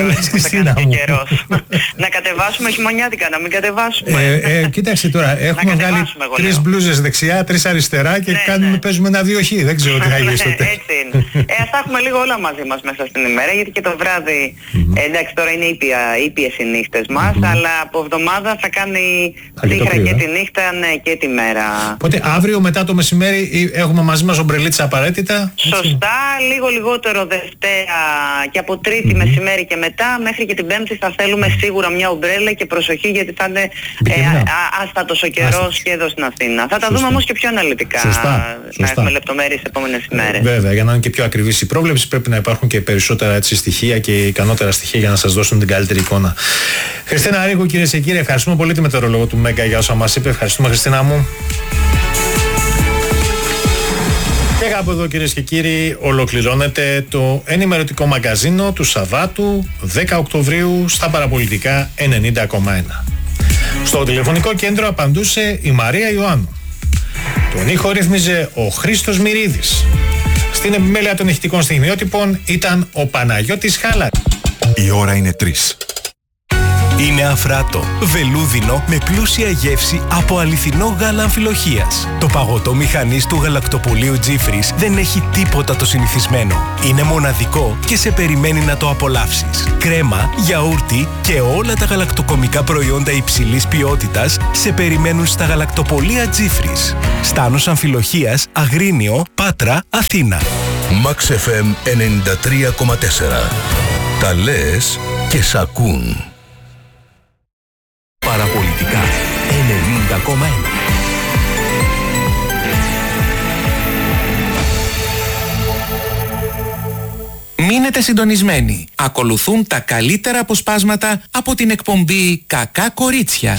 Να κατεβάσουμε χειμωνιάτικα, να μην κατεβάσουμε. Ε, ε, κοίταξε τώρα, έχουμε βγάλει τρεις μπλούζες δεξιά, τρεις αριστερά και ναι, κάνουμε, ναι. παίζουμε ένα δύο χ. Δεν ξέρω τι θα γίνει στο τέλος. Έτσι είναι. Ε, ας θα έχουμε λίγο όλα μαζί μας μέσα στην ημέρα, γιατί και το βράδυ, mm-hmm. ε, εντάξει τώρα είναι ήπια, ήπιες οι νύχτες μας, mm-hmm. αλλά από εβδομάδα θα κάνει ψύχρα και τη νύχτα, ναι, και τη μέρα. Οπότε αύριο μετά το μεσημέρι έχουμε μαζί μας ομπρελίτσα απαραίτητα. Σωστά, λίγο λιγότερο Δευτέρα και από Τρίτη mm-hmm. μεσημέρι και μετά, μέχρι και την Πέμπτη θα θέλουμε σίγουρα μια ομπρέλα και προσοχή, γιατί θα είναι ε, άστατος ο καιρός και εδώ στην Αθήνα. Θα τα Σωστά. δούμε όμως και πιο αναλυτικά. Σωστά. Να έχουμε λεπτομέρειες τις επόμενες ημέρες. Βέβαια, για να είναι και πιο ακριβής η πρόβλεψη πρέπει να υπάρχουν και περισσότερα έτσι, στοιχεία και ικανότερα στοιχεία για να σας δώσουν την καλύτερη εικόνα. Χριστίνα Ρίγου, κυρίες και κύριοι, ευχαριστούμε πολύ τη μετεωρολόγο του Μέγκα για όσα μας είπε. Ευχαριστούμε, Χριστίνα μου. Και κάπου εδώ, κυρίες και κύριοι, ολοκληρώνεται το ενημερωτικό μαγκαζίνο του Σαββάτου δέκα Οκτωβρίου στα Παραπολιτικά ενενήντα κόμμα ένα. Στο τηλεφωνικό κέντρο απαντούσε η Μαρία Ιωάννου. Τον ήχο ρύθμιζε ο Χρήστος Μυρίδης. Στην επιμέλεια των ηχητικών στιγμιότυπων ήταν ο Παναγιώτης Χάλα. Η ώρα είναι τρεις. Είναι αφράτο, βελούδινο με πλούσια γεύση από αληθινό γάλα αμφιλοχείας. Το παγωτό μηχανής του γαλακτοπολείου Τζίφρις δεν έχει τίποτα το συνηθισμένο. Είναι μοναδικό και σε περιμένει να το απολαύσεις. Κρέμα, γιαούρτι και όλα τα γαλακτοκομικά προϊόντα υψηλής ποιότητας σε περιμένουν στα γαλακτοπολεία Τζίφρις. Στάνος Αμφιλοχείας, Αγρίνιο, Πάτρα, Αθήνα. Max εφ εμ ενενήντα τρία κόμμα τέσσερα. Τα λες και σ' ακούν. Παραπολιτικά ενενήντα κόμμα ένα. Μείνετε συντονισμένοι. Ακολουθούν τα καλύτερα αποσπάσματα από την εκπομπή «Κακά Κορίτσια».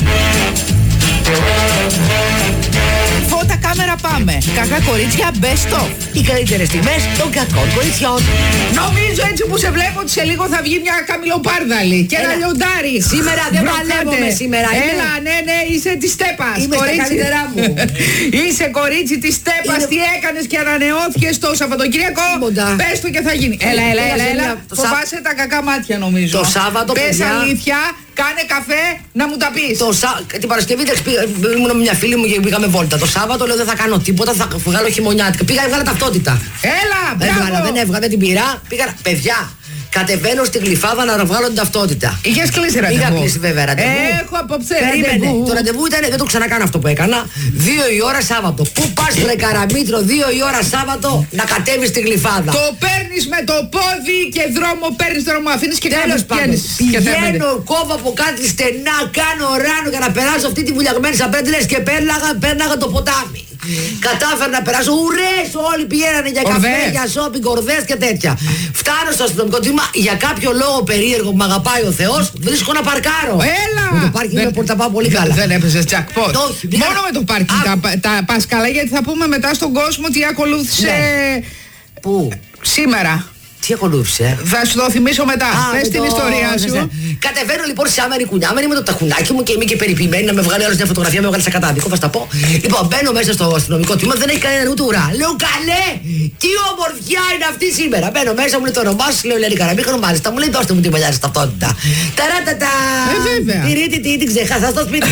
Φώτα, κάμερα, πάμε. Κακά κορίτσια, best of. Οι καλύτερες τιμές των κακών κοριτσιών. Νομίζω έτσι που σε βλέπω ότι σε λίγο θα βγει μια καμιλοπάρδαλη και ένα λιοντάρι. Σήμερα δεν παλεύομαι σήμερα. Έλα, ναι, ναι, είσαι της Στέπας. Είμαι στα καλύτερά μου. Είσαι κορίτσι της Στέπας. Τι έκανες και ανανεώθηκες το Σαββατοκύριακο. Πες το και θα γίνει. Έλα, έλα, έλα, έλα. Φοβάσαι τα κακά μάτια νομίζω. Το Σάββατο, πες αλήθεια. Κάνε καφέ να μου τα πεις. Το Σα... Την Παρασκευή ήμουν με μια φίλη μου και πήγαμε βόλτα. Το Σάββατο λέω δεν θα κάνω τίποτα, θα βγάλω χειμωνιάτικα. Πήγα, έβγαλα ταυτότητα. Έλα, μπράβο. Έβγαλα, δεν έβγαλα, δεν την πήρα. Πήγα, παιδιά, κατεβαίνω στην Γλυφάδα να βγάλω την ταυτότητα. Είχες κλείσει ραντεβού. Είχα κλείσει βέβαια ραντεβού. Έχω απόψε ραντεβού. Το ραντεβού ήταν, δεν το ξανακάνω αυτό που έκανα. Δύο η ώρα Σάββατο. Πού πας βρε Καραμήτρο, δύο η ώρα Σάββατο να κατέβεις στην Γλυφάδα. Το παίρνεις με το πόδι και δρόμο παίρνεις δρόμο, αφήνεις και τέλος πάντων. Πηγαίνω, κόβω από κάτι στενά, κάνω ράνο για να περάσω αυτή τη βουλιαγμένη σαπέντρες και πέρναγα, πέρναγα το ποτάμι. Κατάφερα να περάσω, ουρές όλοι πηγαίνανε για καφέ, για σόπινγκ, κορδές και τέτοια. Φτάνω στο αστυνομικό τμήμα, για κάποιο λόγο περίεργο που με αγαπάει ο Θεός, βρίσκω να παρκάρω. Έλα! Με το πάρκινγκ είναι που τα πάω πολύ καλά. Δεν έπαιζες jackpot. Μόνο με το πάρκινγκ τα, τα πας καλά, γιατί θα πούμε μετά στον κόσμο τι ακολούθησε. Ναι. Πού? Σήμερα. Τι ακολούθησε? Θα σου το θυμίσω μετά. Πες την ιστορία σου. Κατεβαίνω λοιπόν σε άμερη κουνιάμενη με το ταχουνάκι μου και είμαι και περιποιημένη να με βγάλει άλλο μια φωτογραφία, με βγάλει σε κατάδικο. Θα στα πω. Λοιπόν, μπαίνω μέσα στο αστυνομικό τμήμα, δεν έχει κανένα ούτε ουρά. Λέω καλέ, τι ομορφιά είναι αυτή σήμερα. Μπαίνω μέσα, μου λέει το όνομά σου, λέω Ελένη Καραμίχανο, μάλιστα. Μου λέει δώστε μου την παλιά σα ταυτότητα. Ταρατατά. Ε, βέβαια. Τι ρίτη, τι την ξεχάσα στο σπίτι.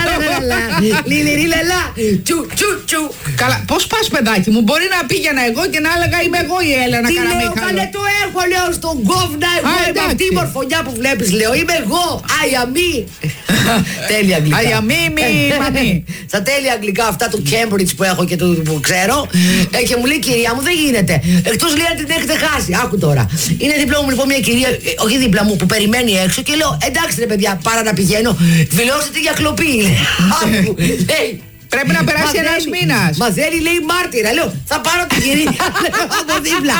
Λιλιλιλελα. Τσου, τσου, τσου. Καλά, πώ πα παιδάκι μου, μπορεί να πήγαινα εγώ και να έλεγα είμαι εγώ η Έλενα Καραμίχανο. Το έχω, λέω, στον κόβνα, εγώ είμαι αυτή η μορφωνιά που βλέπεις, λέω, είμαι εγώ, αιαμή. Τέλεια αγγλικά. Αιαμή, μη, μαμί. Στα τέλεια αγγλικά αυτά του Cambridge που έχω και του που ξέρω. ε, και μου λέει, κυρία μου, δεν γίνεται. Εκτός λέει να την έχετε χάσει. Άκου τώρα. Είναι δίπλα μου λοιπόν μια κυρία, όχι δίπλα μου, που περιμένει έξω και λέω, εντάξει ρε παιδιά, πάρα να πηγαίνω. Δηλώσετε για κλοπή. Άκου, λέει. Πρέπει να περάσει ένας μήνας. Μαθαίνει, λέει μάρτυρα. Λέω, θα πάρω την κυρία από δίπλα.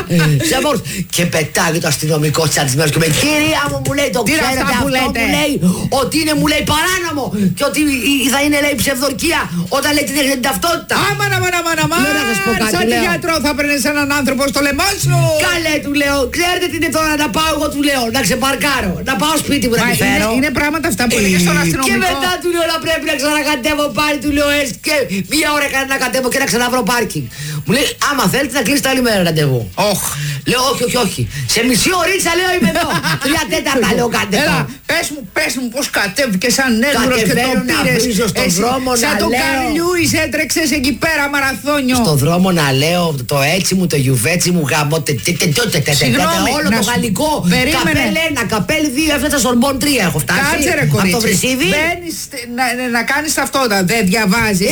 Και πετάει το αστυνομικό τσαντισμένο και με κυρία μου, μου λέει, το ξέρετε αυτό που λέει, ότι είναι, μου λέει, παράνομο και ότι θα είναι, λέει, ψευδορκία όταν λέει την έχετε την ταυτότητα. Άμα να μάνα μάνα μάνα. Σαν τη γιατρό θα παίρνεις έναν άνθρωπο στο λαιμό σου. Καλέ, του λέω, ξέρετε τι είναι τώρα να πάω, εγώ του λέω, να ξεπαρκάρω, να πάω σπίτι μου να τη φέρω. Είναι πράγματα αυτά που έλεγε στον αστυνομικό. Και μετά του λέω να πρέπει να ξανακατεύω πάλι, του λέω έτσι. Και μία ώρα έκανε να κατέβω και να ξαναβρω πάρκινγκ. Μου λέει, άμα θέλετε να κλείσετε άλλη μέρα ραντεβού. Όχι. Λέω, όχι, όχι, όχι. Σε μισή ωρίτσα λέω είμαι εδώ. Τρία τέταρτα λέω κάντε. Έλα, πες μου, πες μου πώς κατέβηκε σαν έγγρος και το πήρες. Στον δρόμο σαν να τον λέω. Καρλιούις έτρεξες εκεί πέρα μαραθώνιο. Στον δρόμο να λέω το έτσι μου, το γιουβέτσι μου, γάμο. Συγγνώμη, όλο το γαλλικό. Καπέλ ένα, καπέλ δύο, έφτασα Σορμπόν τρία έχω φτάσει. Κάτσε ρε κορίτσι. Μπαίνεις να κάνεις ταυτότητα, δεν διαβάζεις.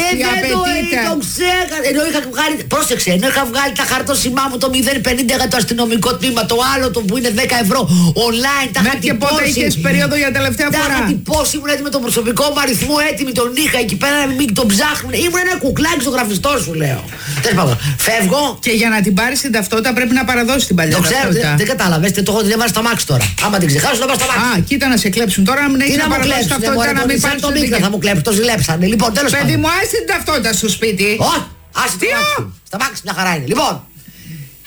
Το ξέχασα. Ενώ είχα βγάλει. Πρόσεξε, ενώ είχα βγάλει τα χαρτόσημά μου το μηδέν πενήντα για το αστυνομικό τμήμα, το άλλο το που είναι δέκα ευρώ online. Τα είχα και πότε είχες περίοδο για τελευταία φορά. Τα είχα τυπώσει, ήμουν έτοιμη με τον προσωπικό μου αριθμό, έτοιμη τον είχα εκεί πέρα να μην τον ψάχνουν. Ήμουν ένα κουκλάκι στο γραφιστό σου, λέω. Τέλος πάντων, φεύγω. Και για να την πάρεις την ταυτότητα πρέπει να παραδώσεις την παλιά ταυτότητα. Το ξέρω, δεν κατάλαβες, το έχω την έβαλα στο μάξι τώρα. Άμα την ξεχάσω, το έβαλα στο μάξι. Α, κοίτα να σε κλέψουν τώρα, να μην έχεις να παραδώσεις ταυτότητα, να μην πάρεις το μήκρα, θα μου κλέψουν, το ζηλέψανε. Λοιπόν, τέλος πάντων. Παιδί μου, άσε την ταυτότητα στο σπίτι. Όχι, άσε την ταυτότητα. Στα μάξι μια χαρά είναι. Λοιπόν,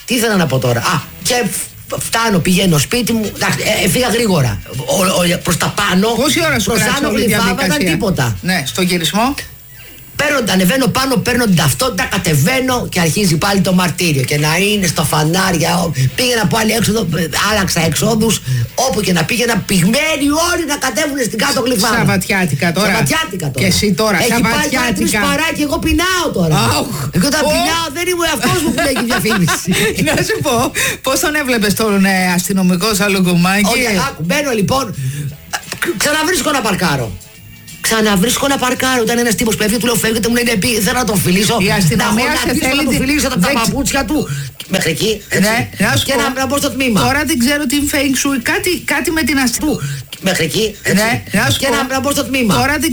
Τι ήθελα να πω τώρα. Α, και φτάνω, πηγαίνω σπίτι μου. Εντάξει, ε, έφυγα γρήγορα. Προς τα πάνω. Πόση ώρα σου κράτησε όλη η διαδικασία? Τίποτα. Ναι, στο γυρισμό. Παίρνω, ανεβαίνω πάνω, παίρνω την ταυτότητα, κατεβαίνω και αρχίζει πάλι το μαρτύριο. Και να είναι στο φανάρια. Πήγαινα από άλλη έξοδο, άλλαξα εξόδους. Όπου και να πήγαινα, πυγμένοι όλοι να κατέβουν στην κάτω γλυφάδα. Σαββατιάτικα τώρα. Σαββατιάτικα τώρα. Και εσύ τώρα, έχει Σαββατιάτικα. Έχει πάει τρεις παράκι, εγώ πεινάω τώρα. Oh. Εγώ όταν oh. πεινάω δεν ήμουν αυτός που λέει η διαφήμιση. Να σου πω, πώς τον έβλεπες τον ε, αστυνομικό Σαλογκουμάκη? Όχι, άκου, μπαίνω λοιπόν, ξαναβρίσκω να παρκάρω. Ξαναβρίσκω να παρκάρω. Ήταν ένας τύπος που έφυγε, του λέω φεύγετε, μου λέει πει, θέλω να τον φιλήσω. Η αστυνομία σε θέλει να τον φιλήσω τα δεν... παπούτσια του. Μέχρι εκεί. Ναι, και να, να μπω στο τμήμα. Τώρα δεν ξέρω τι feng shui, κάτι, κάτι με την αστυνομία. Μέχρι εκεί. Ναι, και να, να μπω στο τμήμα. Τώρα δεν